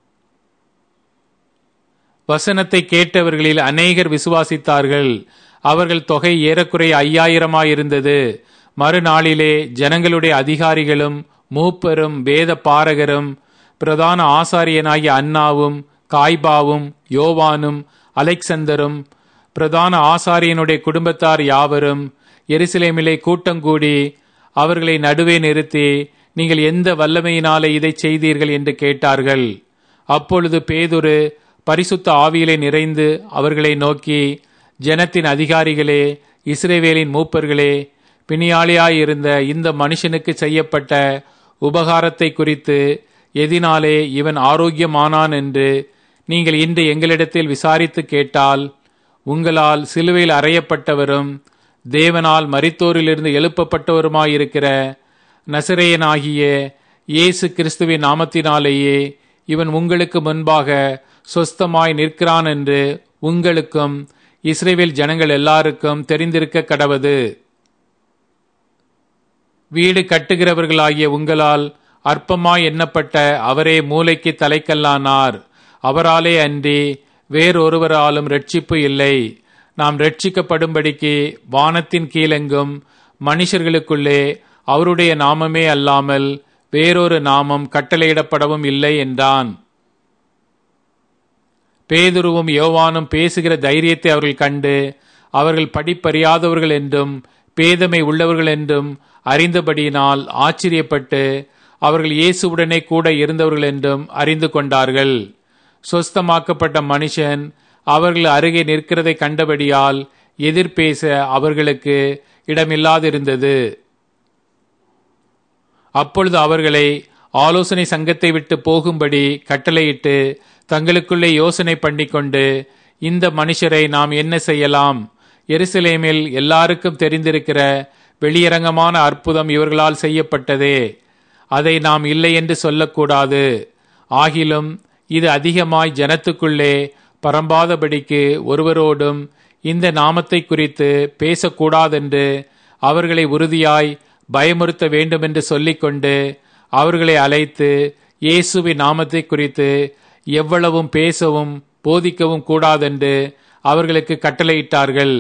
வசனத்தை கேட்டவர்களில் அநேகர் விசுவாசித்தார்கள். அவர்கள் தொகை ஏறக்குறைய 5000 மறுநாளிலே ஜனங்களுடைய அதிகாரிகளும் மூப்பரும் வேத பாரகரும் பிரதான ஆசாரியனாகிய அன்னாவும் காய்பாவும் யோவானும் அலெக்சந்தரும் பிரதான ஆசாரியனுடைய குடும்பத்தார் யாவரும் எருசலேமிலே கூட்டங்கூடி அவர்களை நடுவே நிறுத்தி, நீங்கள் எந்த வல்லமையினாலே இதை செய்தீர்கள் என்று கேட்டார்கள். அப்பொழுது பேதுரு பரிசுத்த ஆவியிலே நிறைந்து அவர்களை நோக்கி, ஜனத்தின் அதிகாரிகளே, இஸ்ரவேலின் மூப்பர்களே, பிணியாளியாயிருந்த இந்த மனுஷனுக்கு செய்யப்பட்ட உபகாரத்தை குறித்து எதினாலே இவன் ஆரோக்கியமானான் என்று நீங்கள் இன்று எங்களிடத்தில் விசாரித்து கேட்டால், உங்களால் சிலுவையில் அறையப்பட்டவரும் தேவனால் மரித்தோரிலிருந்து எழுப்பப்பட்டவருமாயிருக்கிற நசரேயனாகிய இயேசு கிறிஸ்துவின் நாமத்தினாலேயே இவன் உங்களுக்கு முன்பாக சொஸ்தமாய் நிற்கிறான் என்று உங்களுக்கும் இஸ்ரவேல் ஜனங்கள் எல்லாருக்கும் தெரிந்திருக்க கடவது. வீடு கட்டுகிறவர்களாகிய உங்களால் அற்பமாய் எண்ணப்பட்ட அவரே மூலைக்கு தலைக்கல்லானார். அவராலே அன்றி வேறொருவராலும் ரட்சிப்பு இல்லை. நாம் ரட்சிக்கப்படும்படிக்கு வானத்தின் கீழெங்கும் மனுஷர்களுக்குள்ளே அவருடைய நாமமே அல்லாமல் வேறொரு நாமம் கட்டளையிடப்படவும் இல்லை என்றான். பேதுருவும் யோவானும் பேசுகிற தைரியத்தை அவர்கள் கண்டு, அவர்கள் படிப்பறியாதவர்கள் என்றும் பேதமை உள்ளவர்கள் என்றும் அறிந்தபடியினால் ஆச்சரியப்பட்டு, அவர்கள் இயேசுவுடனே கூட இருந்தவர்கள் என்றும் அறிந்து கொண்டார்கள். சொஸ்தமாக்கப்பட்ட மனுஷன் அவர்கள் அருகே நிற்கிறதை கண்டபடியால் எதிர்பேச அவர்களுக்கு இடமில்லாதிருந்தது. அப்பொழுது அவர்களை ஆலோசனை சங்கத்தை விட்டு போகும்படி கட்டளையிட்டு தங்களுக்குள்ளே யோசனை பண்ணிக்கொண்டு, இந்த மனுஷரை நாம் என்ன செய்யலாம்? எருசலேமில் எல்லாருக்கும் தெரிந்திருக்கிற வெளியரங்கமான அற்புதம் இவர்களால் செய்யப்பட்டதே. அதை நாம் இல்லை என்று சொல்லக்கூடாது. ஆகிலும் இது அதிகமாய் ஜனத்துக்குள்ளே பரம்பாதபடிக்கு ஒருவரோடும் இந்த நாமத்தை குறித்து பேசக்கூடாதென்று அவர்களை உறுதியாய் பயமுறுத்த வேண்டுமென்று சொல்லிக்கொண்டு அவர்களை அழைத்து இயேசுவின் நாமத்தை குறித்து எவ்வளவும் பேசவும் போதிக்கவும் கூடாதென்று அவர்களுக்கு கட்டளையிட்டார்கள்.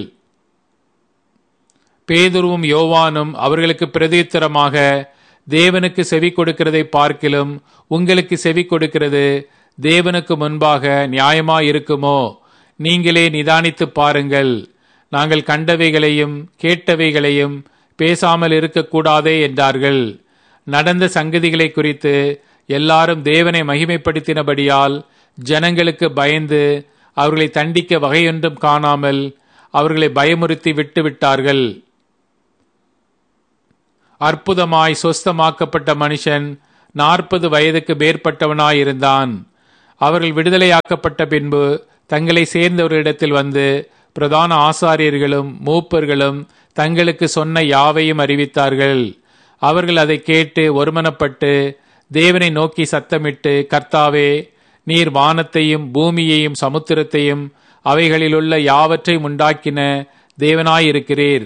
பேதுருவும் யோவானும் அவர்களுக்கு பிரதியுத்தரமாக, தேவனுக்கு செவி கொடுக்கிறதை பார்க்கிலும் உங்களுக்கு செவி கொடுக்கிறது தேவனுக்கு முன்பாக நியாயமாயிருக்குமோ? நீங்களே நிதானித்து பாருங்கள். நாங்கள் கண்டவைகளையும் கேட்டவைகளையும் பேசாமல் இருக்கக்கூடாதே என்றார்கள். நடந்த சங்கதிகளை குறித்து எல்லாரும் தேவனை மகிமைப்படுத்தினபடியால் ஜனங்களுக்கு பயந்து அவர்களை தண்டிக்க வகையொன்றும் காணாமல் அவர்களை பயமுறுத்தி விட்டு விட்டார்கள். அற்புதமாய் சொஸ்தமாக்கப்பட்ட மனுஷன் 40 வயதுக்கு மேற்பட்டவனாயிருந்தான். அவர்கள் விடுதலையாக்கப்பட்ட பின்பு தங்களை சேர்ந்தவர்களிடத்தில் வந்து பிரதான ஆசாரியர்களும் மூப்பர்களும் தங்களுக்கு சொன்ன யாவையும் அறிவித்தார்கள். அவர்கள் அதை கேட்டு ஒருமனப்பட்டு தேவனை நோக்கி சத்தமிட்டு, கர்த்தாவே, நீர் வானத்தையும் பூமியையும் சமுத்திரத்தையும் அவைகளிலுள்ள யாவற்றையும் உண்டாக்கின தேவனாயிருக்கிறீர்.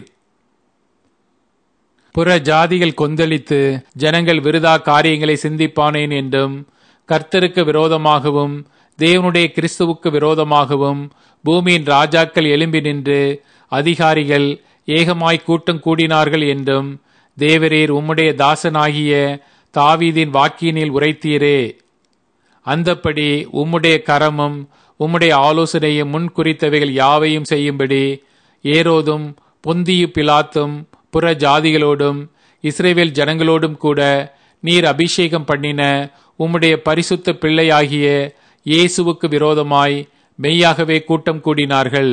புற ஜாதிகள் கொந்தளித்து ஜனங்கள் விருதா காரியங்களை சிந்திப்பானேன் என்றும், கர்த்தருக்கு விரோதமாகவும் தேவனுடைய கிறிஸ்துவுக்கு விரோதமாகவும் பூமியின் ராஜாக்கள் எழும்பி நின்று அதிகாரிகள் ஏகமாய் கூட்டம் கூடினார்கள் என்றும் தேவரீர் உம்முடைய தாசனாகிய தாவீதின் வாக்கினில் உரைத்தீரே. அந்தப்படி உம்முடைய கரமும் உம்முடைய ஆலோசனையும் முன் குறித்தவைகள் யாவையும் செய்யும்படி ஏரோதும் பொந்தியு பிலாத்தும் புற ஜாதிகளோடும் இஸ்ரவேல் ஜனங்களோடும் கூட நீர் அபிஷேகம் பண்ணின உம்முடைய பரிசுத்த பிள்ளையாகிய இயேசுவுக்கு விரோதமாய் மெய்யாகவே கூட்டம் கூடினார்கள்.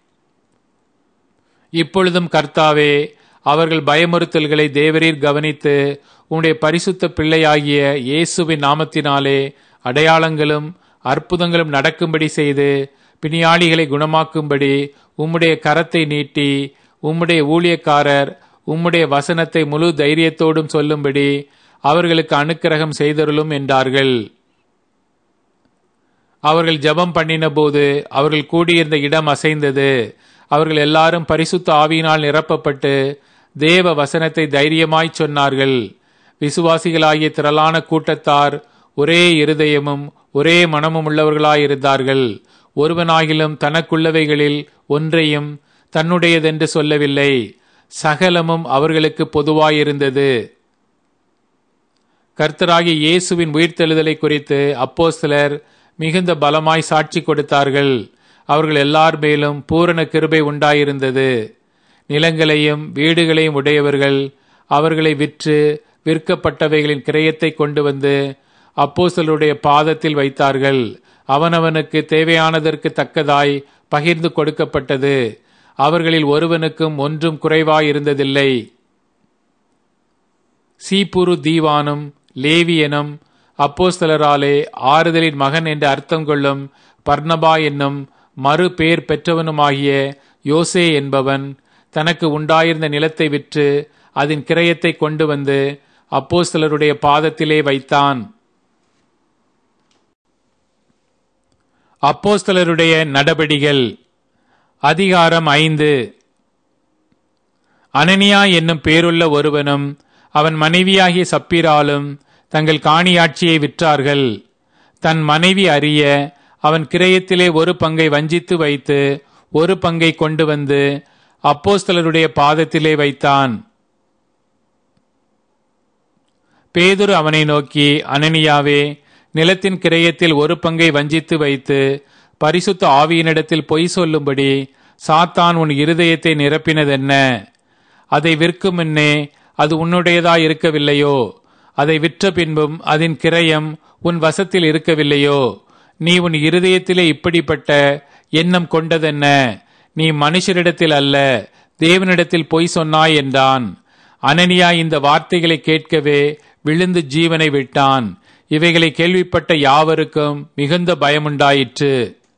இப்பொழுதும் கர்த்தாவே, அவர்கள் பயமுறுத்தல்களை தேவரீர் கவனித்து உம்முடைய பரிசுத்த பிள்ளையாகிய இயேசுவின் நாமத்தினாலே அடையாளங்களும் அற்புதங்களும் நடக்கும்படி செய்து பிணியாளிகளை குணமாக்கும்படி உம்முடைய கரத்தை நீட்டி உம்முடைய ஊழியக்காரர் உம்முடைய வசனத்தை முழு தைரியத்தோடும் சொல்லும்படி அவர்களுக்கு அனுக்கிரகம் செய்தருளும் என்றார்கள். அவர்கள் ஜெபம் பண்ணின போது அவர்கள் கூடியிருந்த இடம் அசைந்தது. அவர்கள் எல்லாரும் பரிசுத்த ஆவியினால் நிரப்பப்பட்டு தேவ வசனத்தை தைரியமாய் சொன்னார்கள். விசுவாசிகளாகிய திரளான கூட்டத்தார் ஒரே இருதயமும் ஒரே மனமும் உள்ளவர்களாயிருந்தார்கள். ஒருவனாகிலும் தனக்குள்ளவைகளில் ஒன்றையும் தன்னுடையதென்று சொல்லவில்லை. சகலமும் அவர்களுக்கு பொதுவாயிருந்தது. கர்த்தராகிய இயேசுவின் உயிர்த்தெழுதலை குறித்து அப்போஸ்தலர் மிகுந்த பலமாய் சாட்சி கொடுத்தார்கள். அவர்கள் எல்லார் மேலும் பூரண கிருபை உண்டாயிருந்தது. நிலங்களையும் வீடுகளையும் உடையவர்கள் அவர்களை விற்று விற்கப்பட்டவைகளின் கிரயத்தை கொண்டு வந்து அப்போஸ்தலருடைய பாதத்தில் வைத்தார்கள். அவனவனுக்கு தேவையானதற்கு தக்கதாய் பகிர்ந்து கொடுக்கப்பட்டது. அவர்களில் ஒருவனுக்கும் ஒன்றும் குறைவாயிருந்ததில்லை. சீப்புரு தீவானும் லேவியனும் அப்போஸ்தலராலே ஆறுதலின் மகன் என்று அர்த்தம் கொள்ளும் பர்னபா என்னும் மறு பேர் பெற்றவனுமாகிய யோசே என்பவன் தனக்கு உண்டாயிருந்த நிலத்தை விற்று அதன் கிரயத்தை கொண்டு வந்து அப்போஸ்தலருடைய பாதத்திலே வைத்தான். அப்போஸ்தலருடைய நடபடிகள் அதிகாரம் 5. அனனியா என்னும் பேருள்ள ஒருவனும் அவன் மனைவியாகிய சப்பீராலும் தங்கள் காணியாட்சியை விற்றார்கள். தன் மனைவி அறிய அவன் கிரயத்திலே ஒரு பங்கை வஞ்சித்து வைத்து ஒரு பங்கை கொண்டு வந்து அப்போஸ்தலருடைய பாதத்திலே வைத்தான். பேதுரு அவனை நோக்கி, அனனியாவே, நிலத்தின் கிரயத்தில் ஒரு பங்கை வஞ்சித்து வைத்து பரிசுத்த ஆவியினிடத்தில் பொய் சொல்லும்படி சாத்தான் உன் இருதயத்தை நிரப்பினதென்ன? அதை விற்கும் முன்னே அது உன்னுடையதாய் இருக்கவில்லையோ? அதை விற்ற பின்பும் அதன் கிரயம் உன் வசத்தில் இருக்கவில்லையோ? நீ உன் இருதயத்திலே இப்படிப்பட்ட எண்ணம் கொண்டதென்ன? நீ மனுஷரிடத்தில் அல்ல, தேவனிடத்தில் பொய் சொன்னாய் என்றான். அனனியா இந்த வார்த்தைகளை கேட்கவே விழுந்து ஜீவனை விட்டான். இவைகளை கேள்விப்பட்ட யாவருக்கும் மிகுந்த பயமுண்டாயிற்று.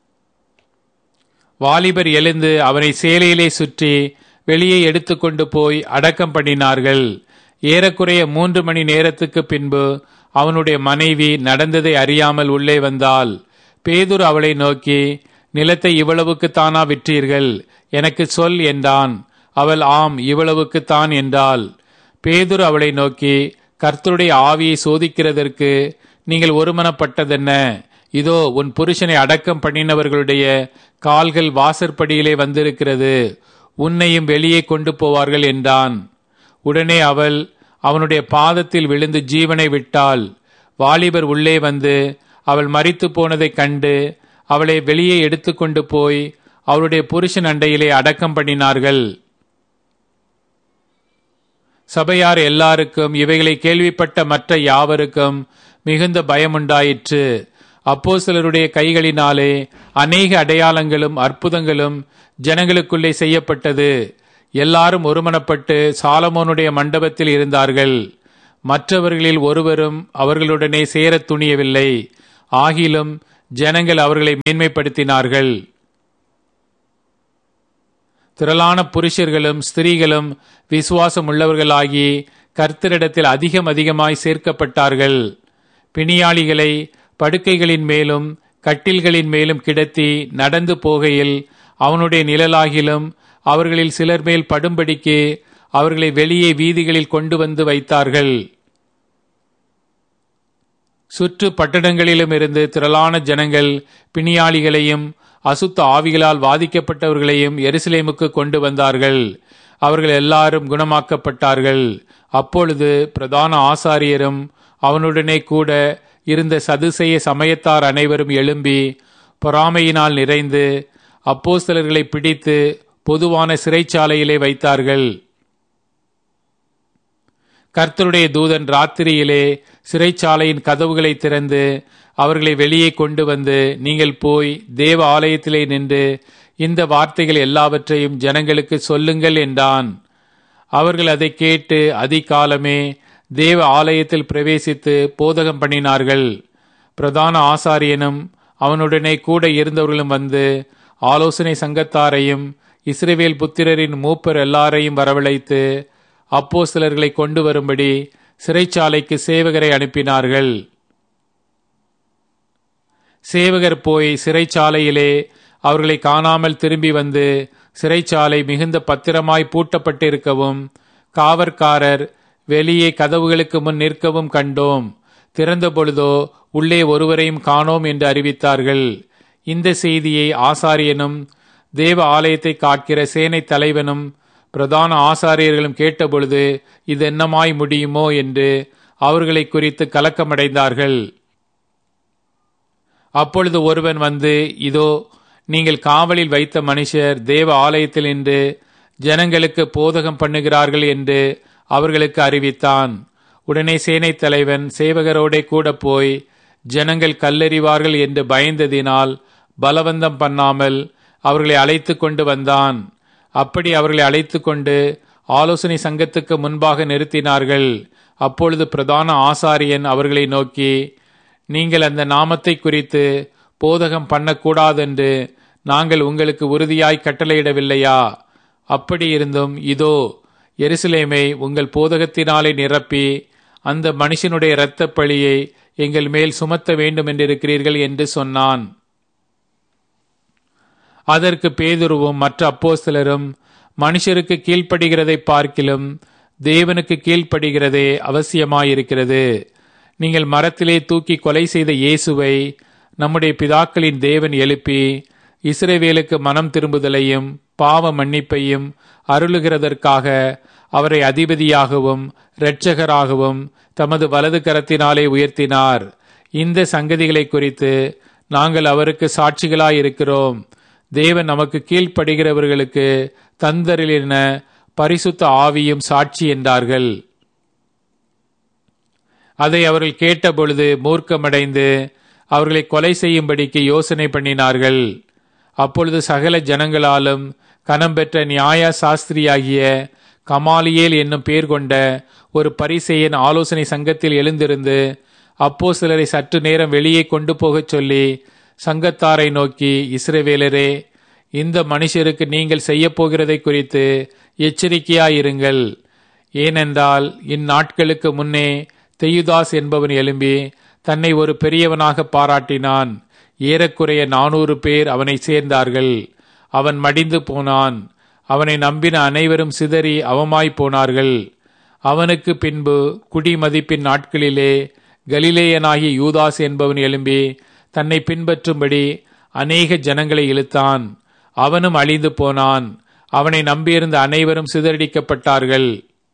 வாலிபர் எழுந்து அவனை சேலையிலே சுற்றி வெளியே எடுத்துக்கொண்டு போய் அடக்கம் பண்ணினார்கள். ஏறக்குறைய 3 மணி நேரத்துக்கு பின்பு அவனுடைய மனைவி நடந்ததை அறியாமல் உள்ளே வந்தாள். பேதுரு அவளை நோக்கி, நிலத்தை இவ்வளவுக்குத்தானா விற்றீர்கள்? எனக்கு சொல் என்றான். அவள் ஆம், இவ்வளவுக்குத்தான் என்றாள். பேதுரு அவளை நோக்கி, கர்த்தருடைய ஆவியை சோதிக்கிறதற்கு நீங்கள் ஒருமனப்பட்டதென்ன? இதோ உன் புருஷனை அடக்கம் பண்ணினவர்களுடைய கால்கள் வாசற்படியிலே வந்திருக்கிறது, உன்னையும் வெளியே கொண்டு போவார்கள் என்றான். உடனே அவள் அவனுடைய பாதத்தில் விழுந்து ஜீவனை விட்டாள். வாலிபர் உள்ளே வந்து அவள் மரித்து போனதைக் கண்டு அவளை வெளியே எடுத்துக்கொண்டு போய் அவளுடைய புருஷன் அண்டையிலே அடக்கம் பண்ணினார்கள். சபையார் எல்லாருக்கும் இவைகளை கேள்விப்பட்ட மற்ற யாவருக்கும் மிகுந்த பயமுண்டாயிற்று. அப்போஸ்தலருடைய கைகளினாலே அநேக அடையாளங்களும் அற்புதங்களும் ஜனங்களுக்குள்ளே செய்யப்பட்டது. எல்லாரும் ஒருமனப்பட்டு சாலமோனுடைய மண்டபத்தில் இருந்தார்கள். மற்றவர்களில் ஒருவரும் அவர்களுடனே சேரத் துணியவில்லை. ஆகிலும் ஜனங்கள் அவர்களை மேன்மைப்படுத்தினார்கள். திரளான புருஷர்களும் ஸ்திரீகளும் விசுவாசம் உள்ளவர்களாகி கர்த்தரிடத்தில் அதிகமாய் சேர்க்கப்பட்டார்கள். பிணியாளிகளை படுக்கைகளின் மேலும் கட்டில்களின் மேலும் கிடத்தி நடந்து போகையில் அவனுடைய நிழலாகிலும் அவர்களில் சிலர் மேல் படும்படிக்கு அவர்களை வெளியே வீதிகளில் கொண்டு வந்து வைத்தார்கள். சுற்று பட்டணங்களிலும் இருந்து திரளான ஜனங்கள் பிணியாளிகளையும் அசுத்த ஆவிகளால் வாதிக்கப்பட்டவர்களையும் எருசலேமுக்கு கொண்டு வந்தார்கள். அவர்கள் எல்லாரும் குணமாக்கப்பட்டார்கள். அப்பொழுது பிரதான ஆசாரியரும் அவனுடனே கூட இருந்த சதுசேய சமயத்தார் அனைவரும் எழும்பி பொறாமையினால் நிறைந்து அப்போஸ்தலர்களை பிடித்து பொதுவான சிறைச்சாலையிலே வைத்தார்கள். கர்த்தருடைய தூதன் ராத்திரியிலே சிறைச்சாலையின் கதவுகளை திறந்து அவர்களை வெளியே கொண்டு வந்து, நீங்கள் போய் தேவ ஆலயத்திலே நின்று இந்த வார்த்தைகள் எல்லாவற்றையும் ஜனங்களுக்கு சொல்லுங்கள் என்றான். அவர்கள் அதை கேட்டு அதிகாலமே தேவ ஆலயத்தில் பிரவேசித்து போதகம் பண்ணினார்கள். பிரதான ஆசாரியனும் அவனுடனே கூட இருந்தவர்களும் வந்து ஆலோசனை சங்கத்தாரையும் இஸ்ரவேல் புத்திரரின் மூப்பர் எல்லாரையும் வரவழைத்து அப்போஸ்தலர்களை கொண்டு வரும்படி சிறைச்சாலைக்கு சேவகரை அனுப்பினார்கள். சேவகர் போய் சிறைச்சாலையிலே அவர்களை காணாமல் திரும்பி வந்து, சிறைச்சாலை மிகுந்த பத்திரமாய் பூட்டப்பட்டிருக்கவும் காவற்காரர் வெளியே கதவுகளுக்கு முன் நிற்கவும் கண்டோம். திறந்த பொழுதோ உள்ளே ஒருவரையும் காணோம் என்று அறிவித்தார்கள். இந்த செய்தியை ஆசாரியனும் தேவ ஆலயத்தை காக்கிற சேனை தலைவனும் பிரதான ஆசாரியர்களும் கேட்டபொழுது, இது என்னமாய் முடியுமோ என்று அவர்களை குறித்து கலக்கமடைந்தார்கள். அப்பொழுது ஒருவன் வந்து, இதோ நீங்கள் காவலில் வைத்த மனுஷர் தேவ ஆலயத்தில் நின்று ஜனங்களுக்கு போதகம் பண்ணுகிறார்கள் என்று அவர்களுக்கு அறிவித்தான். உடனே சேனை தலைவன் சேவகரோடே கூட போய் ஜனங்கள் கல்லெறிவார்கள் என்று பயந்ததினால் பலவந்தம் பண்ணாமல் அவர்களை அழைத்து கொண்டு வந்தான். அப்படி அவர்களை அழைத்து கொண்டு ஆலோசனை சங்கத்துக்கு முன்பாக நிறுத்தினார்கள். அப்பொழுது பிரதான ஆசாரியன் அவர்களை நோக்கி, நீங்கள் அந்த நாமத்தை குறித்து போதகம் பண்ணக்கூடாதென்று நாங்கள் உங்களுக்கு உறுதியாய் கட்டளையிடவில்லையா? அப்படி இருந்தும் இதோ எருசலேமை உங்கள் போதகத்தினாலே நிரப்பி அந்த மனுஷனுடைய இரத்தப் பழியை எங்கள் மேல் சுமத்த வேண்டும் என்றிருக்கிறீர்கள் என்று சொன்னான். அதற்கு பேதுருவும் மற்ற அப்போஸ்தலரும், மனுஷருக்கு கீழ்ப்படுகிறதை பார்க்கிலும் தேவனுக்கு கீழ்ப்படுகிறதே அவசியமாயிருக்கிறது. நீங்கள் மரத்திலே தூக்கி கொலை செய்த இயேசுவை நம்முடைய பிதாக்களின் தேவன் எழுப்பி இஸ்ரவேலுக்கு மனம் திரும்புதலையும் பாவ மன்னிப்பையும் அருளுகிறதற்காக அவரை அதிபதியாகவும் இரட்சகராகவும் தமது வலது கரத்தினாலே உயர்த்தினார். இந்த சங்கதிகளை குறித்து நாங்கள் அவருக்கு சாட்சிகளாயிருக்கிறோம். தேவன் நமக்கு கீழ்ப்படுகிறவர்களுக்கு தந்தரிலின பரிசுத்த ஆவியும் சாட்சி என்றார்கள். அதை அவர்கள் கேட்டபொழுது மூர்க்கமடைந்து அவர்களை கொலை செய்யும்படிக்கு யோசனை பண்ணினார்கள். அப்பொழுது சகல ஜனங்களாலும் கனம் பெற்ற நியாய சாஸ்திரியாகிய கமாலியேல் என்னும் பேர் கொண்ட ஒரு பரிசேயன் ஆலோசனை சங்கத்தில் எழுந்திருந்து அப்போஸ்தலரை சற்று நேரம் வெளியே கொண்டு போகச் சொல்லி சங்கத்தாரை நோக்கி, இஸ்ரவேலரே, இந்த மனுஷருக்கு நீங்கள் செய்ய போகிறதை குறித்து எச்சரிக்கையாயிருங்கள். ஏனென்றால் இந்நாட்களுக்கு முன்னே தெயுதாஸ் என்பவன் எழும்பி தன்னை ஒரு பெரியவனாக பாராட்டினான். ஏறக்குறைய 400 பேர் அவனை சேர்ந்தார்கள். அவன் மடிந்து போனான். அவனை நம்பின அனைவரும் சிதறி அவமாய் போனார்கள். அவனுக்கு பின்பு குடிமதிப்பின் நாட்களிலே கலிலேயனாகிய யூதாஸ் என்பவன் எழும்பி தன்னை பின்பற்றும்படி அநேக ஜனங்களை இழுத்தான். அவனும் அழிந்து போனான். அவனை நம்பியிருந்த அனைவரும் சிதறடிக்கப்பட்டார்கள்.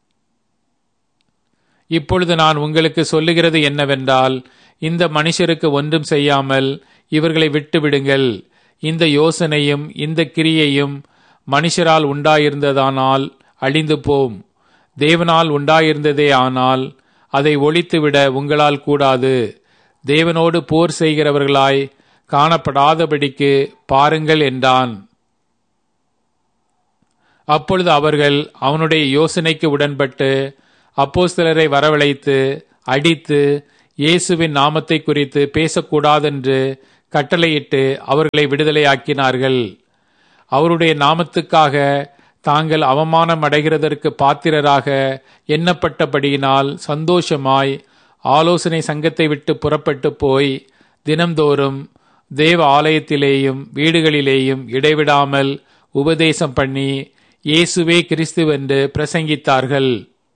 இப்பொழுது நான் உங்களுக்கு சொல்லுகிறது என்னவென்றால், இந்த மனுஷருக்கு ஒன்றும் செய்யாமல் இவர்களை விட்டுவிடுங்கள். இந்த யோசனையும் இந்த கிரியையும் மனுஷரால் உண்டாயிருந்ததானால் அழிந்து போம். தேவனால் உண்டாயிருந்ததே ஆனால் அதை ஒழித்துவிட உங்களால் கூடாது. தேவனோடு போர் செய்கிறவர்களாய் காணப்படாதபடிக்கு பாருங்கள் என்றான். அப்பொழுது அவர்கள் அவனுடைய யோசனைக்கு உடன்பட்டு அப்போஸ்தலரை வரவழைத்து அடித்து இயேசுவின் நாமத்தை குறித்து பேசக்கூடாதென்று கட்டளையிட்டு அவர்களை விடுதலையாக்கினார்கள். அவருடைய நாமத்துக்காக தாங்கள் அவமானம் அடைகிறதற்கு பாத்திரராக எண்ணப்பட்டபடியினால் சந்தோஷமாய் ஆலோசனை சங்கத்தை விட்டு புறப்பட்டு போய் தினம்தோறும் தேவ ஆலயத்திலேயும் வீடுகளிலேயும் இடைவிடாமல் உபதேசம் பண்ணி இயேசுவே கிறிஸ்துவென்று பிரசங்கித்தார்கள்.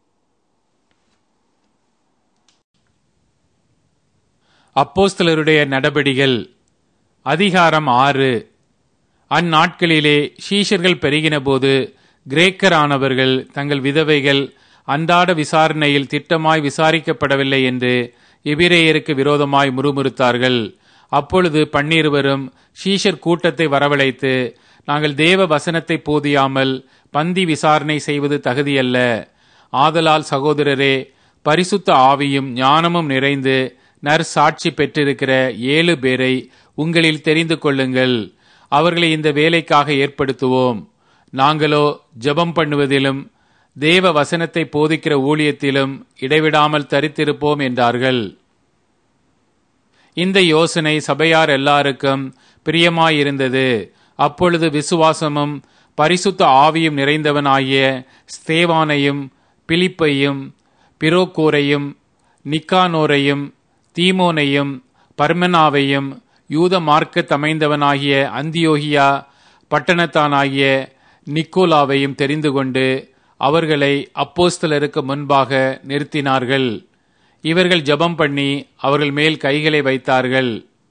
அப்போஸ்தலருடைய நடபடிகள் அதிகாரம் 6. அந்நாட்களிலே சீஷர்கள் பெருகினபோது கிரேக்கரானவர்கள் தங்கள் விதவைகள் அன்றாட விசாரணையில் திட்டமாய் விசாரிக்கப்படவில்லை என்று எபிரேயருக்கு விரோதமாய் முறுமுறுத்தார்கள். அப்பொழுது 12 சீஷர் கூட்டத்தை வரவழைத்து, நாங்கள் தேவ வசனத்தை போதியாமல் பந்தி விசாரணை செய்வது தகுதியல்ல. ஆதலால் சகோதரரே, பரிசுத்த ஆவியும் ஞானமும் நிறைந்து நற்சாட்சி பெற்றிருக்கிற 7 பேரை உங்களில் தெரிந்து கொள்ளுங்கள். அவர்களை இந்த வேலைக்காக ஏற்படுத்துவோம். நாங்களோ ஜெபம் பண்ணுவதிலும் தேவ வசனத்தை போதிக்கிற ஊழியத்திலும் இடைவிடாமல் தரித்திருப்போம் என்றார்கள். இந்த யோசனை சபையார் எல்லாருக்கும் பிரியமாயிருந்தது. அப்பொழுது விசுவாசமும் பரிசுத்த ஆவியும் நிறைந்தவனாகிய ஸ்தேவானையும் பிலிப்பையும் பிரோக்கோரையும் நிக்கானோரையும் தீமோனையும் பர்மெனாவையும் யூத மார்க்க தமைந்தவனாகிய அந்தியோகியா பட்டணத்தானாகிய நிக்கோலாவையும் தெரிந்து கொண்டு அவர்களை அப்போஸ்தலருக்கு முன்பாக நிறுத்தினார்கள். இவர்கள் ஜெபம் பண்ணி அவர்கள் மேல் கைகளை வைத்தார்கள்.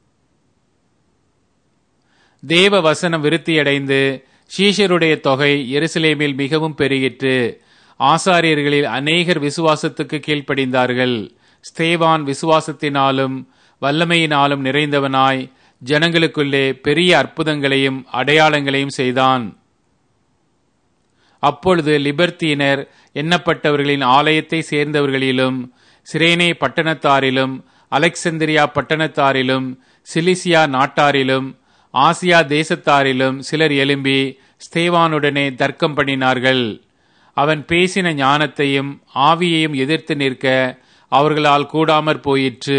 தேவ வசனம் விருத்தியடைந்து சீஷருடைய தொகை எருசலேமில் மிகவும் பெருகிற்று. ஆசாரியர்களில் அநேகர் விசுவாசத்துக்கு கீழ்ப்படிந்தார்கள். ஸ்தேவான் விசுவாசத்தினாலும் வல்லமையினாலும் நிறைந்தவனாய் ஜனங்களுக்குள்ளே பெரிய அற்புதங்களையும் அடையாளங்களையும் செய்தான். அப்பொழுது லிபர்த்தீனர் எண்ணப்பட்டவர்களின் ஆலயத்தை சேர்ந்தவர்களிலும் சிரேனே பட்டணத்தாரிலும் அலெக்சந்திரியா பட்டணத்தாரிலும் சிலிசியா நாட்டாரிலும் ஆசியா தேசத்தாரிலும் சிலர் எழும்பி ஸ்தேவானுடனே தர்க்கம் பண்ணினார்கள். அவன் பேசின ஞானத்தையும் ஆவியையும் எதிர்த்து நிற்க அவர்களால் கூடாமற் போயிற்று.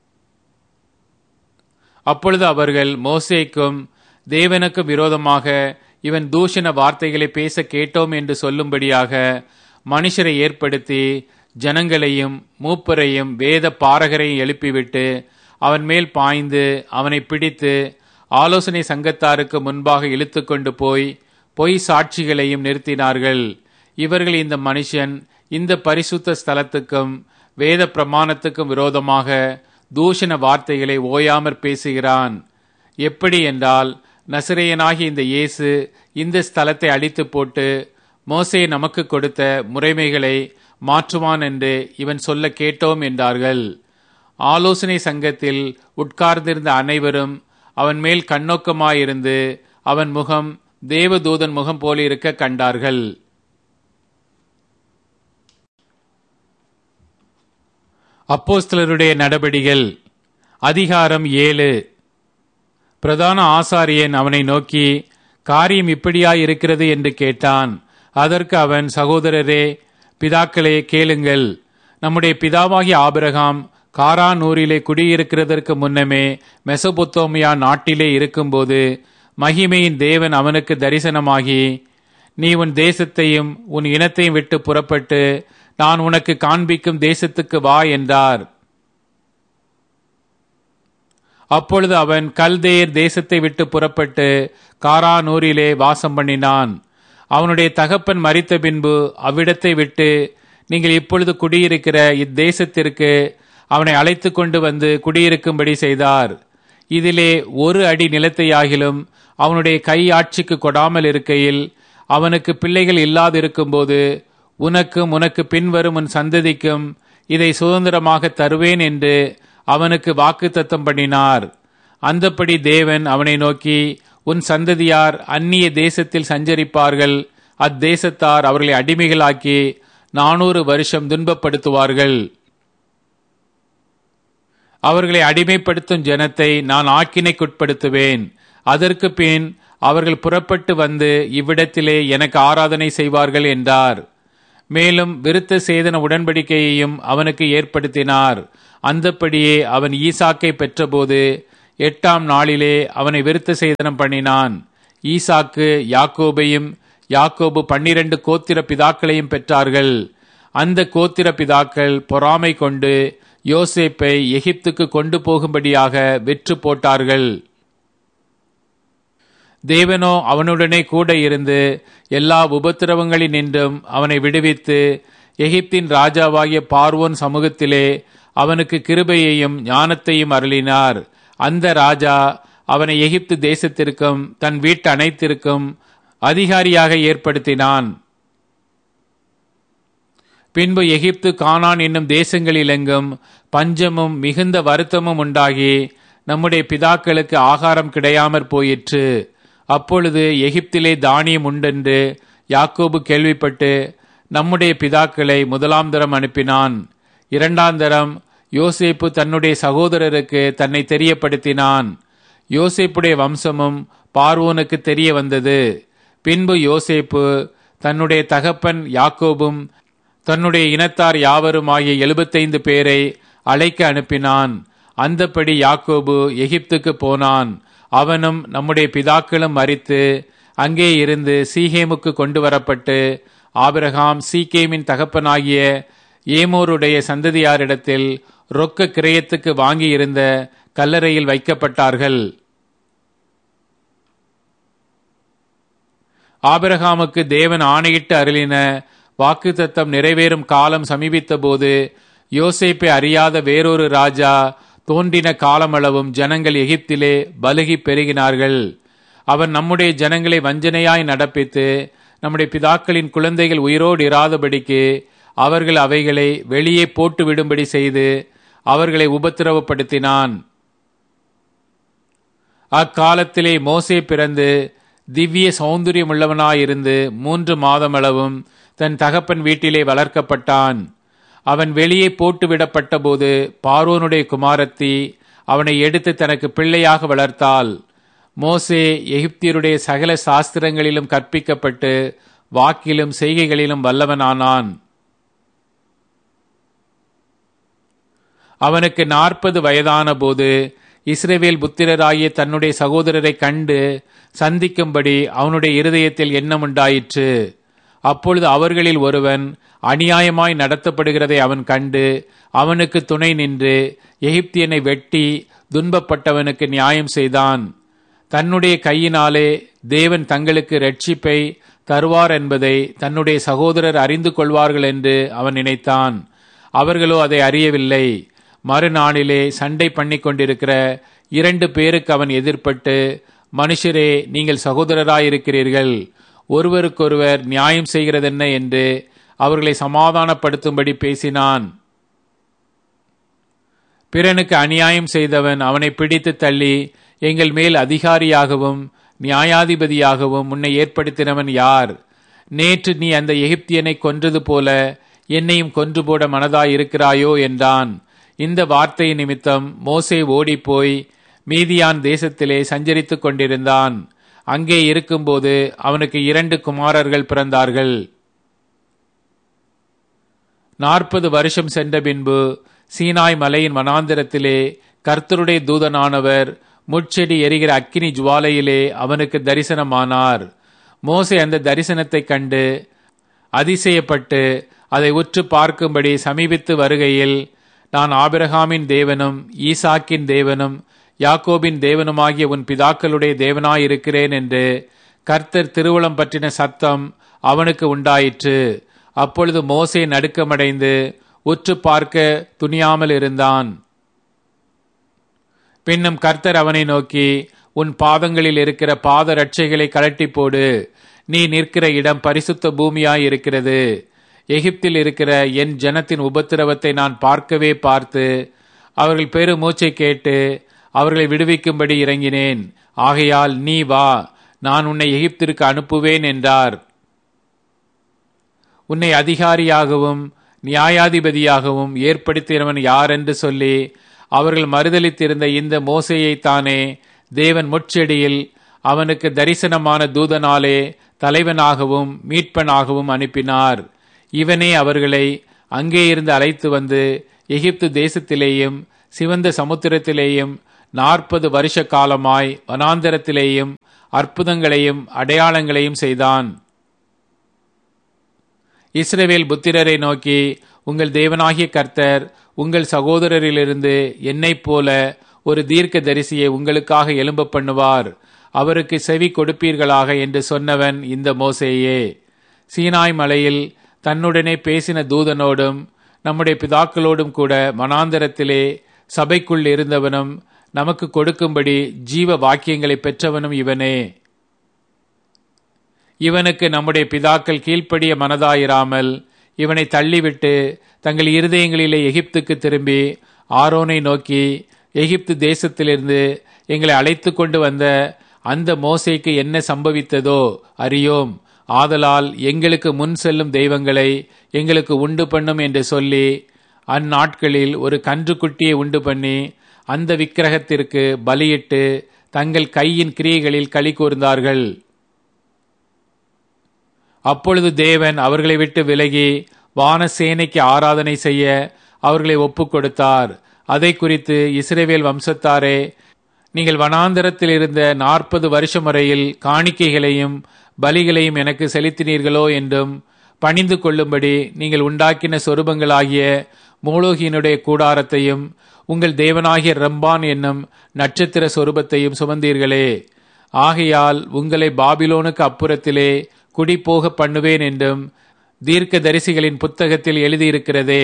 அப்பொழுது அவர்கள் மோசேக்கும் தேவனுக்கும் விரோதமாக இவன் தூஷண வார்த்தைகளை பேச கேட்டோம் என்று சொல்லும்படியாக மனுஷரை ஏற்படுத்தி ஜனங்களையும் மூப்பரையும் வேத பாரகரையும் எழுப்பிவிட்டு அவன் மேல் பாய்ந்து அவனை பிடித்து ஆலோசனை சங்கத்தாருக்கு முன்பாக இழுத்து கொண்டு போய் பொய் சாட்சிகளையும் நிறுத்தினார்கள். இவர்கள் இந்த மனுஷன் இந்த பரிசுத்த ஸ்தலத்துக்கும் வேத பிரமாணத்துக்கும் விரோதமாக தூஷண வார்த்தைகளை ஓயாமற் பேசுகிறான். எப்படி என்றால், நசரேயனாகிய இந்த இயேசு இந்த ஸ்தலத்தை அழித்து போட்டு மோசே நமக்கு கொடுத்த முறைமைகளை மாற்றுவான் என்று இவன் சொல்ல கேட்டோம் என்றார்கள். ஆலோசனை சங்கத்தில் உட்கார்ந்திருந்த அனைவரும் அவன் மேல் கண்ணோக்கமாயிருந்து அவன் முகம் தேவதூதன் முகம் போலிருக்க கண்டார்கள். அப்போஸ்தலருடைய நடபடிகள் அதிகாரம் 7. பிரதான ஆசாரியன் அவனை நோக்கி, காரியம் இப்படியாயிருக்கிறது என்று கேட்டான். அதற்கு அவன், சகோதரரே, பிதாக்களே, கேளுங்கள். நம்முடைய பிதாவாகிய ஆபிரகாம் காரானூரிலே குடியிருக்கிறதற்கு முன்னமே மெசொப்பொத்தோமியா நாட்டிலே இருக்கும்போது மகிமையின் தேவன் அவனுக்கு தரிசனமாகி, நீ உன் தேசத்தையும் உன் இனத்தையும் விட்டு புறப்பட்டு நான் உனக்கு காண்பிக்கும் தேசத்துக்கு வா என்றார். அப்பொழுது அவன் கல்தேயர் தேசத்தை விட்டு புறப்பட்டு காரானூரிலே வாசம் பண்ணினான். அவனுடைய தகப்பன் மரித்த பின்பு அவ்விடத்தை விட்டு, நீங்கள் இப்பொழுது குடியிருக்கிற இத்தேசத்திற்கு அவனை அழைத்து கொண்டு வந்து குடியிருக்கும்படி செய்தார். இதிலே 1 அடி நிலத்தையாகிலும் அவனுடைய கை ஆட்சிக்கு கொடாமல் இருக்கையில், அவனுக்கு பிள்ளைகள் இல்லாதிருக்கும் போது உனக்கும் உனக்கு பின்வரும் உன் சந்ததிக்கும் இதை சுதந்திரமாக தருவேன் என்று அவனுக்கு வாக்குத்தத்தம் பண்ணினார். அந்தப்படி தேவன் அவனை நோக்கி, உன் சந்ததியார் அந்நிய தேசத்தில் சஞ்சரிப்பார்கள். அத்தேசத்தார் அவர்களை அடிமைகளாக்கி 400 வருஷம் துன்பப்படுத்துவார்கள். அவர்களை அடிமைப்படுத்தும் ஜனத்தை நான் ஆக்கினைக்குட்படுத்துவேன். அதற்கு பின் அவர்கள் புறப்பட்டு வந்து இவ்விடத்திலே எனக்கு ஆராதனை செய்வார்கள் என்றார். மேலும் விருத்த சேதன உடன்படிக்கையையும் அவனுக்கு ஏற்படுத்தினார். அந்தப்படியே அவன் ஈசாக்கை பெற்றபோது 8ஆம் நாளிலே அவனை விருத்த சேதனம் பண்ணினான். ஈசாக்கு யாக்கோபையும், யாக்கோபு 12 கோத்திர பிதாக்களையும் பெற்றார்கள். அந்த கோத்திர பிதாக்கள் பொறாமை கொண்டு யோசேப்பை எகிப்துக்கு கொண்டு போகும்படியாக விற்று போட்டார்கள். தேவனோ அவனுடனே கூட இருந்து எல்லா உபத்திரவங்களினின்றும் அவனை விடுவித்து எகிப்தின் ராஜாவாகிய பார்வோன் சமூகத்திலே அவனுக்கு கிருபையையும் ஞானத்தையும் அருளினார். அந்த ராஜா அவனை எகிப்து தேசத்திற்கும் தன் வீட்டு அனைத்திற்கும் அதிகாரியாக ஏற்படுத்தினான். பின்பு எகிப்து, கானான் என்னும் தேசங்களிலெங்கும் பஞ்சமும் மிகுந்த வருத்தமும் உண்டாகி நம்முடைய பிதாக்களுக்கு ஆகாரம் கிடையாமற் போயிற்று. அப்பொழுது எகிப்திலே தானியம் உண்டென்று யாக்கோபு கேள்விப்பட்டு நம்முடைய பிதாக்களை 1ஆம் தரம் அனுப்பினான். 2ஆம் தரம் யோசேப்பு தன்னுடைய சகோதரருக்கு தன்னை தெரியப்படுத்தினான். யோசேப்புடைய வம்சமும் பார்வோனுக்கு தெரிய வந்தது. பின்பு யோசேப்பு தன்னுடைய தகப்பன் யாக்கோபும் தன்னுடைய இனத்தார் யாவரும் ஆகிய 75 பேரை அழைக்க அனுப்பினான். அந்தப்படி யாக்கோபு எகிப்துக்கு போனான். அவனும் நம்முடைய பிதாக்களும் மரித்து அங்கே இருந்து சீகேமுக்கு கொண்டு வரப்பட்டு ஆபிரகாம் சீகேமின் தகப்பனாகிய ஏமோருடைய சந்ததியாரிடத்தில் ரொக்க கிரயத்துக்கு வாங்கி இருந்த கல்லறையில் வைக்கப்பட்டார்கள். ஆபிரகாமுக்கு தேவன் ஆணையிட்டு அருளின வாக்குத்தத்தம் நிறைவேறும் காலம் சமீபித்த போது யோசேப்பை அறியாத வேறொரு ராஜா தோன்றின காலமளவும் ஜனங்கள் எகிப்திலே பலுகி பெருகினார்கள். அவன் நம்முடைய ஜனங்களை வஞ்சனையாய் நடப்பித்து நம்முடைய பிதாக்களின் குழந்தைகள் உயிரோடு இராதபடிக்கு அவர்கள் அவைகளை வெளியே போட்டு விடும்படி செய்து அவர்களை உபத்திரவப்படுத்தினான். அக்காலத்திலே மோசே பிறந்து திவ்ய சௌந்தரியமுள்ளவனாயிருந்து 3 மாதமளவும் தன் தகப்பன் வீட்டிலே வளர்க்கப்பட்டான். அவன் வெளியே போட்டுவிடப்பட்ட போது பார்வோனுடைய குமாரத்தி அவனை எடுத்து தனக்கு பிள்ளையாக வளர்த்தாள். மோசே எகிப்தியருடைய சகல சாஸ்திரங்களிலும் கற்பிக்கப்பட்டு வாக்கிலும் செய்கைகளிலும் வல்லவனானான். அவனுக்கு 40 வயதான போது இஸ்ரவேல் புத்திரராகிய தன்னுடைய சகோதரரை கண்டு சந்திக்கும்படி அவனுடைய இருதயத்தில் எண்ணம் உண்டாயிற்று. அப்பொழுது அவர்களில் ஒருவன் அநியாயமாய் நடத்தப்படுகிறதை அவன் கண்டு அவனுக்கு துணை நின்று எகிப்தியனை வெட்டி துன்பப்பட்டவனுக்கு நியாயம் செய்தான். தன்னுடைய கையினாலே தேவன் தங்களுக்கு இரட்சிப்பை தருவார் என்பதை தன்னுடைய சகோதரர் அறிந்து கொள்வார்கள் என்று அவன் நினைத்தான். அவர்களோ அதை அறியவில்லை. மறுநாளிலே சண்டை பண்ணி கொண்டிருக்கிற 2 பேருக்கு அவன் எதிர்பட்டு, மனுஷரே, நீங்கள் சகோதரராயிருக்கிறீர்கள், ஒருவருக்கொருவர் நியாயம் செய்கிறதென்ன என்று அவர்களை சமாதானப்படுத்தும்படி பேசினான். பிறனுக்கு அநியாயம் செய்தவன் அவனை பிடித்து தள்ளி, எங்கள் மேல் அதிகாரியாகவும் நியாயாதிபதியாகவும் உன்னை ஏற்படுத்தினவன் யார்? நேற்று நீ அந்த எகிப்தியனை கொன்றது போல என்னையும் கொன்று போட மனதாய் இருக்கிறாயோ என்றான். இந்த வார்த்தை நிமித்தம் மோசே ஓடிப்போய் மீதியான் தேசத்திலே சஞ்சரித்துக் கொண்டிருந்தான். அங்கே இருக்கும்போது அவனுக்கு 2 குமாரர்கள் பிறந்தார்கள். 40 வருஷம் சென்ற பின்பு சீனாய் மலையின் வனாந்திரத்திலே கர்த்தருடைய தூதனானவர் முட்செடி எரிகிற அக்கினி ஜுவாலையிலே அவனுக்கு தரிசனமானார். மோசே அந்த தரிசனத்தை கண்டு அதிசயப்பட்டு அதை உற்று பார்க்கும்படி சமீபித்து வருகையில், நான் ஆபிரகாமின் தேவனும் ஈசாக்கின் தேவனும் யாக்கோபின் தேவனுமாகிய உன் பிதாக்களுடைய தேவனாயிருக்கிறேன் என்று கர்த்தர் திருவுளம் பற்றின சத்தம் அவனுக்கு உண்டாயிற்று. அப்பொழுது மோசே நடுக்கமடைந்து உற்று பார்க்க துணியாமல் இருந்தான். பின்னும் கர்த்தர் அவனை நோக்கி, உன் பாதங்களில் இருக்கிற பாத ரட்சைகளை கழட்டி போடு, நீ நிற்கிற இடம் பரிசுத்த பூமியாய் இருக்கிறது. எகிப்தில் இருக்கிற என் ஜனத்தின் உபத்திரவத்தை நான் பார்க்கவே பார்த்து அவர்கள் பெரு மூச்சை கேட்டு அவர்களை விடுவிக்கும்படி இறங்கினேன். ஆகையால் நீ வா, நான் உன்னை எகிப்திற்கு அனுப்புவேன் என்றார். உன்னை அதிகாரியாகவும் நியாயாதிபதியாகவும் ஏற்படுத்தினவன் யார் என்று சொல்லி அவர்கள் மறுதலித்திருந்த இந்த மோசேயைத்தானே தேவன் முட்செடியில் அவனுக்கு தரிசனமான தூதனாலே தலைவனாகவும் மீட்பனாகவும் அனுப்பினார். இவனே அவர்களை அங்கே இருந்து அழைத்து வந்து எகிப்து தேசத்திலேயும் சிவந்த சமுத்திரத்திலேயும் 40 வருஷ காலமாய் வனாந்தரத்திலேயும் அற்புதங்களையும் அடையாளங்களையும் செய்தான். இஸ்ரவேல் புத்திரரை நோக்கி, உங்கள் தேவனாகிய கர்த்தர் உங்கள் சகோதரரிலிருந்து என்னைப் போல ஒரு தீர்க்க தரிசியை உங்களுக்காக எழும்ப பண்ணுவார், அவருக்கு செவி கொடுப்பீர்களாக என்று சொன்னவன் இந்த மோசேயே. சீனாய் மலையில் தன்னுடனே பேசின தூதனோடும் நம்முடைய பிதாக்களோடும் கூட வனாந்தரத்திலே சபைக்குள் இருந்தவனும் நமக்கு கொடுக்கும்படி ஜீவ வாக்கியங்களை பெற்றவனும் இவனே. இவனுக்கு நம்முடைய பிதாக்கள் கீழ்ப்படிய மனதாயிராமல் இவனை தள்ளிவிட்டு தங்கள் இருதயங்களிலே எகிப்துக்கு திரும்பி ஆரோனை நோக்கி, எகிப்து தேசத்திலிருந்து எங்களை அழைத்து கொண்டு வந்த அந்த மோசேக்கு என்ன சம்பவித்ததோ அறியோம். ஆதலால் எங்களுக்கு முன் செல்லும் தெய்வங்களை எங்களுக்கு உண்டு பண்ணும் என்று சொல்லி அந்நாட்களில் ஒரு கன்றுக்குட்டியை உண்டு பண்ணி அந்த விக்கிரகத்திற்கு பலியிட்டு தங்கள் கையின் கிரியைகளில் களி கூர்ந்தார்கள். அப்பொழுது தேவன் அவர்களை விட்டு விலகி வானசேனைக்கு ஆராதனை செய்ய அவர்களை ஒப்புக் கொடுத்தார். அதை குறித்து இஸ்ரவேல் வம்சத்தாரே, நீங்கள் வனாந்தரத்தில் இருந்த 40 வருஷம் வரையில் காணிக்கைகளையும் பலிகளையும் எனக்கு செலுத்தினீர்களோ என்றும், பணிந்து கொள்ளும்படி நீங்கள் உண்டாக்கின சொரூபங்களாகிய மோலோகியினுடைய கூடாரத்தையும் உங்கள் தேவனாகிய ரம்பான் என்னும் நட்சத்திர சொரூபத்தையும் சுமந்தீர்களே. ஆகையால் உங்களை பாபிலோனுக்கு அப்புறத்திலே குடிபோக பண்ணுவேன் என்றும் தீர்க்க தரிசிகளின் புத்தகத்தில் எழுதியிருக்கிறதே.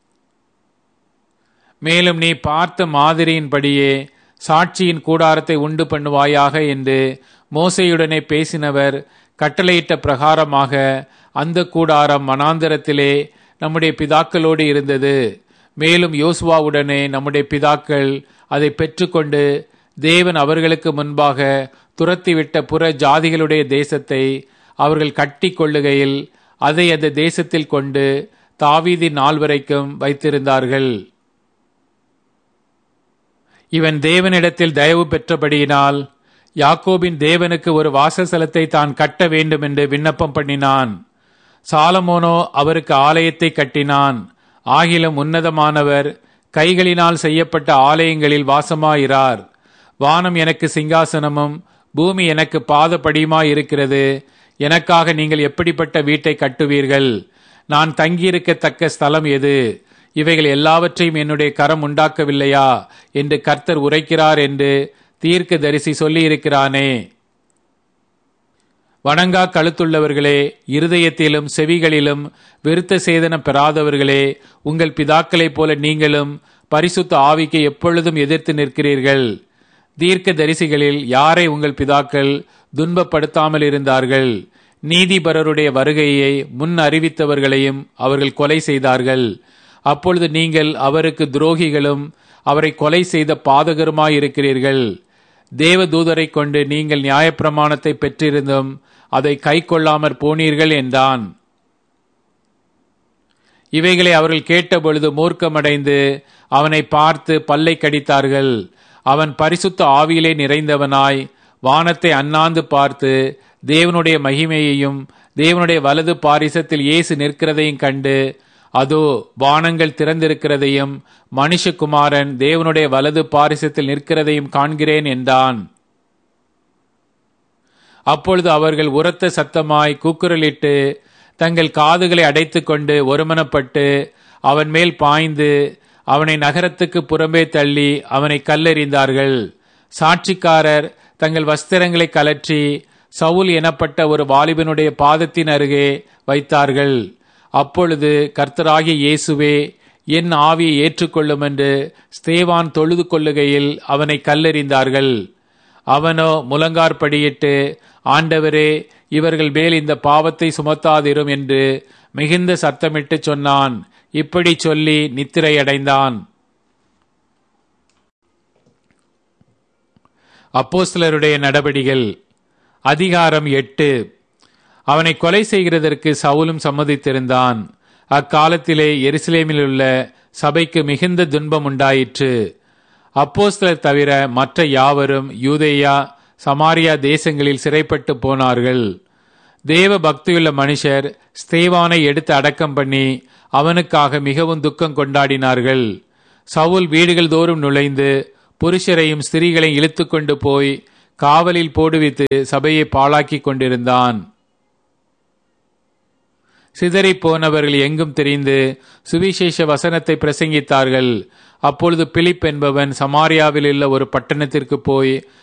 மேலும் நீ பார்த்த மாதிரியின்படியே சாட்சியின் கூடாரத்தை உண்டு பண்ணுவாயாக என்று மோசேயுடனே பேசினவர் கட்டளையிட்ட பிரகாரமாக அந்த கூடாரம் வனாந்தரத்திலே நம்முடைய பிதாக்களோடு இருந்தது. மேலும் யோசுவாவுடனே நம்முடைய பிதாக்கள் அதை பெற்றுக்கொண்டு தேவன் அவர்களுக்கு முன்பாக துரத்திவிட்ட புற ஜாதிகளுடைய தேசத்தை அவர்கள் கட்டி கொள்ளுகையில் அதை அந்த தேசத்தில் கொண்டு தாவீதின் நாள் வரைக்கும் வைத்திருந்தார்கள். இவன் தேவனிடத்தில் தயவு பெற்றபடியினால் யாக்கோபின் தேவனுக்கு ஒரு வாசஸ்தலத்தை தான் கட்ட வேண்டும் என்று விண்ணப்பம் பண்ணினான். சாலமோனோ அவருக்கு ஆலயத்தை கட்டினான். ஆகிலும் உன்னதமானவர் கைகளினால் செய்யப்பட்ட ஆலயங்களில் வாசமாயிரார். வானம் எனக்கு சிங்காசனமும் பூமி எனக்கு பாதப்படியுமாயிருக்கிறது. எனக்காக நீங்கள் எப்படிப்பட்ட வீட்டை கட்டுவீர்கள்? நான் தங்கியிருக்கத்தக்க ஸ்தலம் எது? இவைகள் எல்லாவற்றையும் என்னுடைய கரம் உண்டாக்கவில்லையா என்று கர்த்தர் உரைக்கிறார் என்று தீர்க்க தரிசி சொல்லியிருக்கிறானே. வணங்கா கழுத்துள்ளவர்களே, இருதயத்திலும் செவிகளிலும் விருத்த சேதனம் பெறாதவர்களே, உங்கள் பிதாக்களைப் போல நீங்களும் பரிசுத்த ஆவிக்கு எப்பொழுதும் எதிர்த்து நிற்கிறீர்கள். தீர்க்க தரிசிகளில் யாரை உங்கள் பிதாக்கள் துன்பப்படுத்தாமல் இருந்தார்கள்? நீதிபரருடைய வருகையை முன் அறிவித்தவர்களையும் அவர்கள் கொலை செய்தார்கள். அப்பொழுது நீங்கள் அவருக்கு துரோகிகளும் அவரை கொலை செய்த பாதகருமாயிருக்கிறீர்கள். தேவதூதரை கொண்டு நீங்கள் நியாயப்பிரமாணத்தை பெற்றிருந்தும் அதை கை கொள்ளாமற் போனீர்கள் என்றான். இவைகளை அவர்கள் கேட்டபொழுது மூர்க்கமடைந்து அவனை பார்த்து பல்லை கடித்தார்கள். அவன் பரிசுத்த ஆவியிலே நிறைந்தவனாய் வானத்தை அண்ணாந்து பார்த்து தேவனுடைய மகிமையையும் தேவனுடைய வலது பாரிசத்தில் இயேசு நிற்கிறதையும் கண்டு, அதோ வானங்கள் திறந்திருக்கிறதையும் மனுஷகுமாரன் தேவனுடைய வலது பாரிசத்தில் நிற்கிறதையும் காண்கிறேன் என்றான். அப்பொழுது அவர்கள் உரத்த சத்தமாய் கூக்குரலிட்டு தங்கள் காதுகளை அடைத்துக் கொண்டு ஒருமனப்பட்டு அவன் மேல் பாய்ந்து அவனை நகரத்துக்கு புறம்பே தள்ளி அவனை கல்லெறிந்தார்கள். சாட்சிக்காரர் தங்கள் வஸ்திரங்களை கலற்றி சவுல் எனப்பட்ட ஒரு வாலிபனுடைய பாதத்தின் அருகே வைத்தார்கள். அப்பொழுது கர்த்தராகிய இயேசுவே, என் ஆவியை ஏற்றுக்கொள்ளும் என்று ஸ்தேவான் தொழுது கொள்ளுகையில் அவனை கல்லெறிந்தார்கள். அவனோ முழங்கார்படியிட்டு, ஆண்டவரே, இவர்கள் மேல் இந்த பாவத்தை சுமத்தாதிரும் என்று மிகுந்த சத்தமிட்டு சொன்னான். இப்படி சொல்லி நித்திரையடைந்தான். அப்போஸ்தலருடைய நடபடிகள் அதிகாரம் 8. அவனை கொலை செய்கிறதற்கு சவுலும் சம்மதித்திருந்தான். அக்காலத்திலே எருசலேமில் உள்ள சபைக்கு மிகுந்த துன்பம் உண்டாயிற்று. அப்போஸ்தலர் தவிர மற்ற யாவரும் யூதேயா, சமாரியா தேசங்களில் சிறைப்பட்டு போனார்கள். தேவ பக்தியுள்ள மனுஷர் ஸ்தேவானை எடுத்து அடக்கம் பண்ணி அவனுக்காக மிகவும் துக்கம் கொண்டாடினார்கள். சவுல் வீடுகள் தோறும் நுழைந்து புருஷரையும் ஸ்திரீகளையும் இழுத்து கொண்டு போய் காவலில் போடுவித்து சபையை பாழாக்கி கொண்டிருந்தான். சிதறி போனவர்கள் எங்கும் தெரிந்து சுவிசேஷ வசனத்தை பிரசங்கித்தார்கள். அப்பொழுது பிலிப் என்பவன் சமாரியாவில் உள்ள ஒரு பட்டணத்திற்கு போய்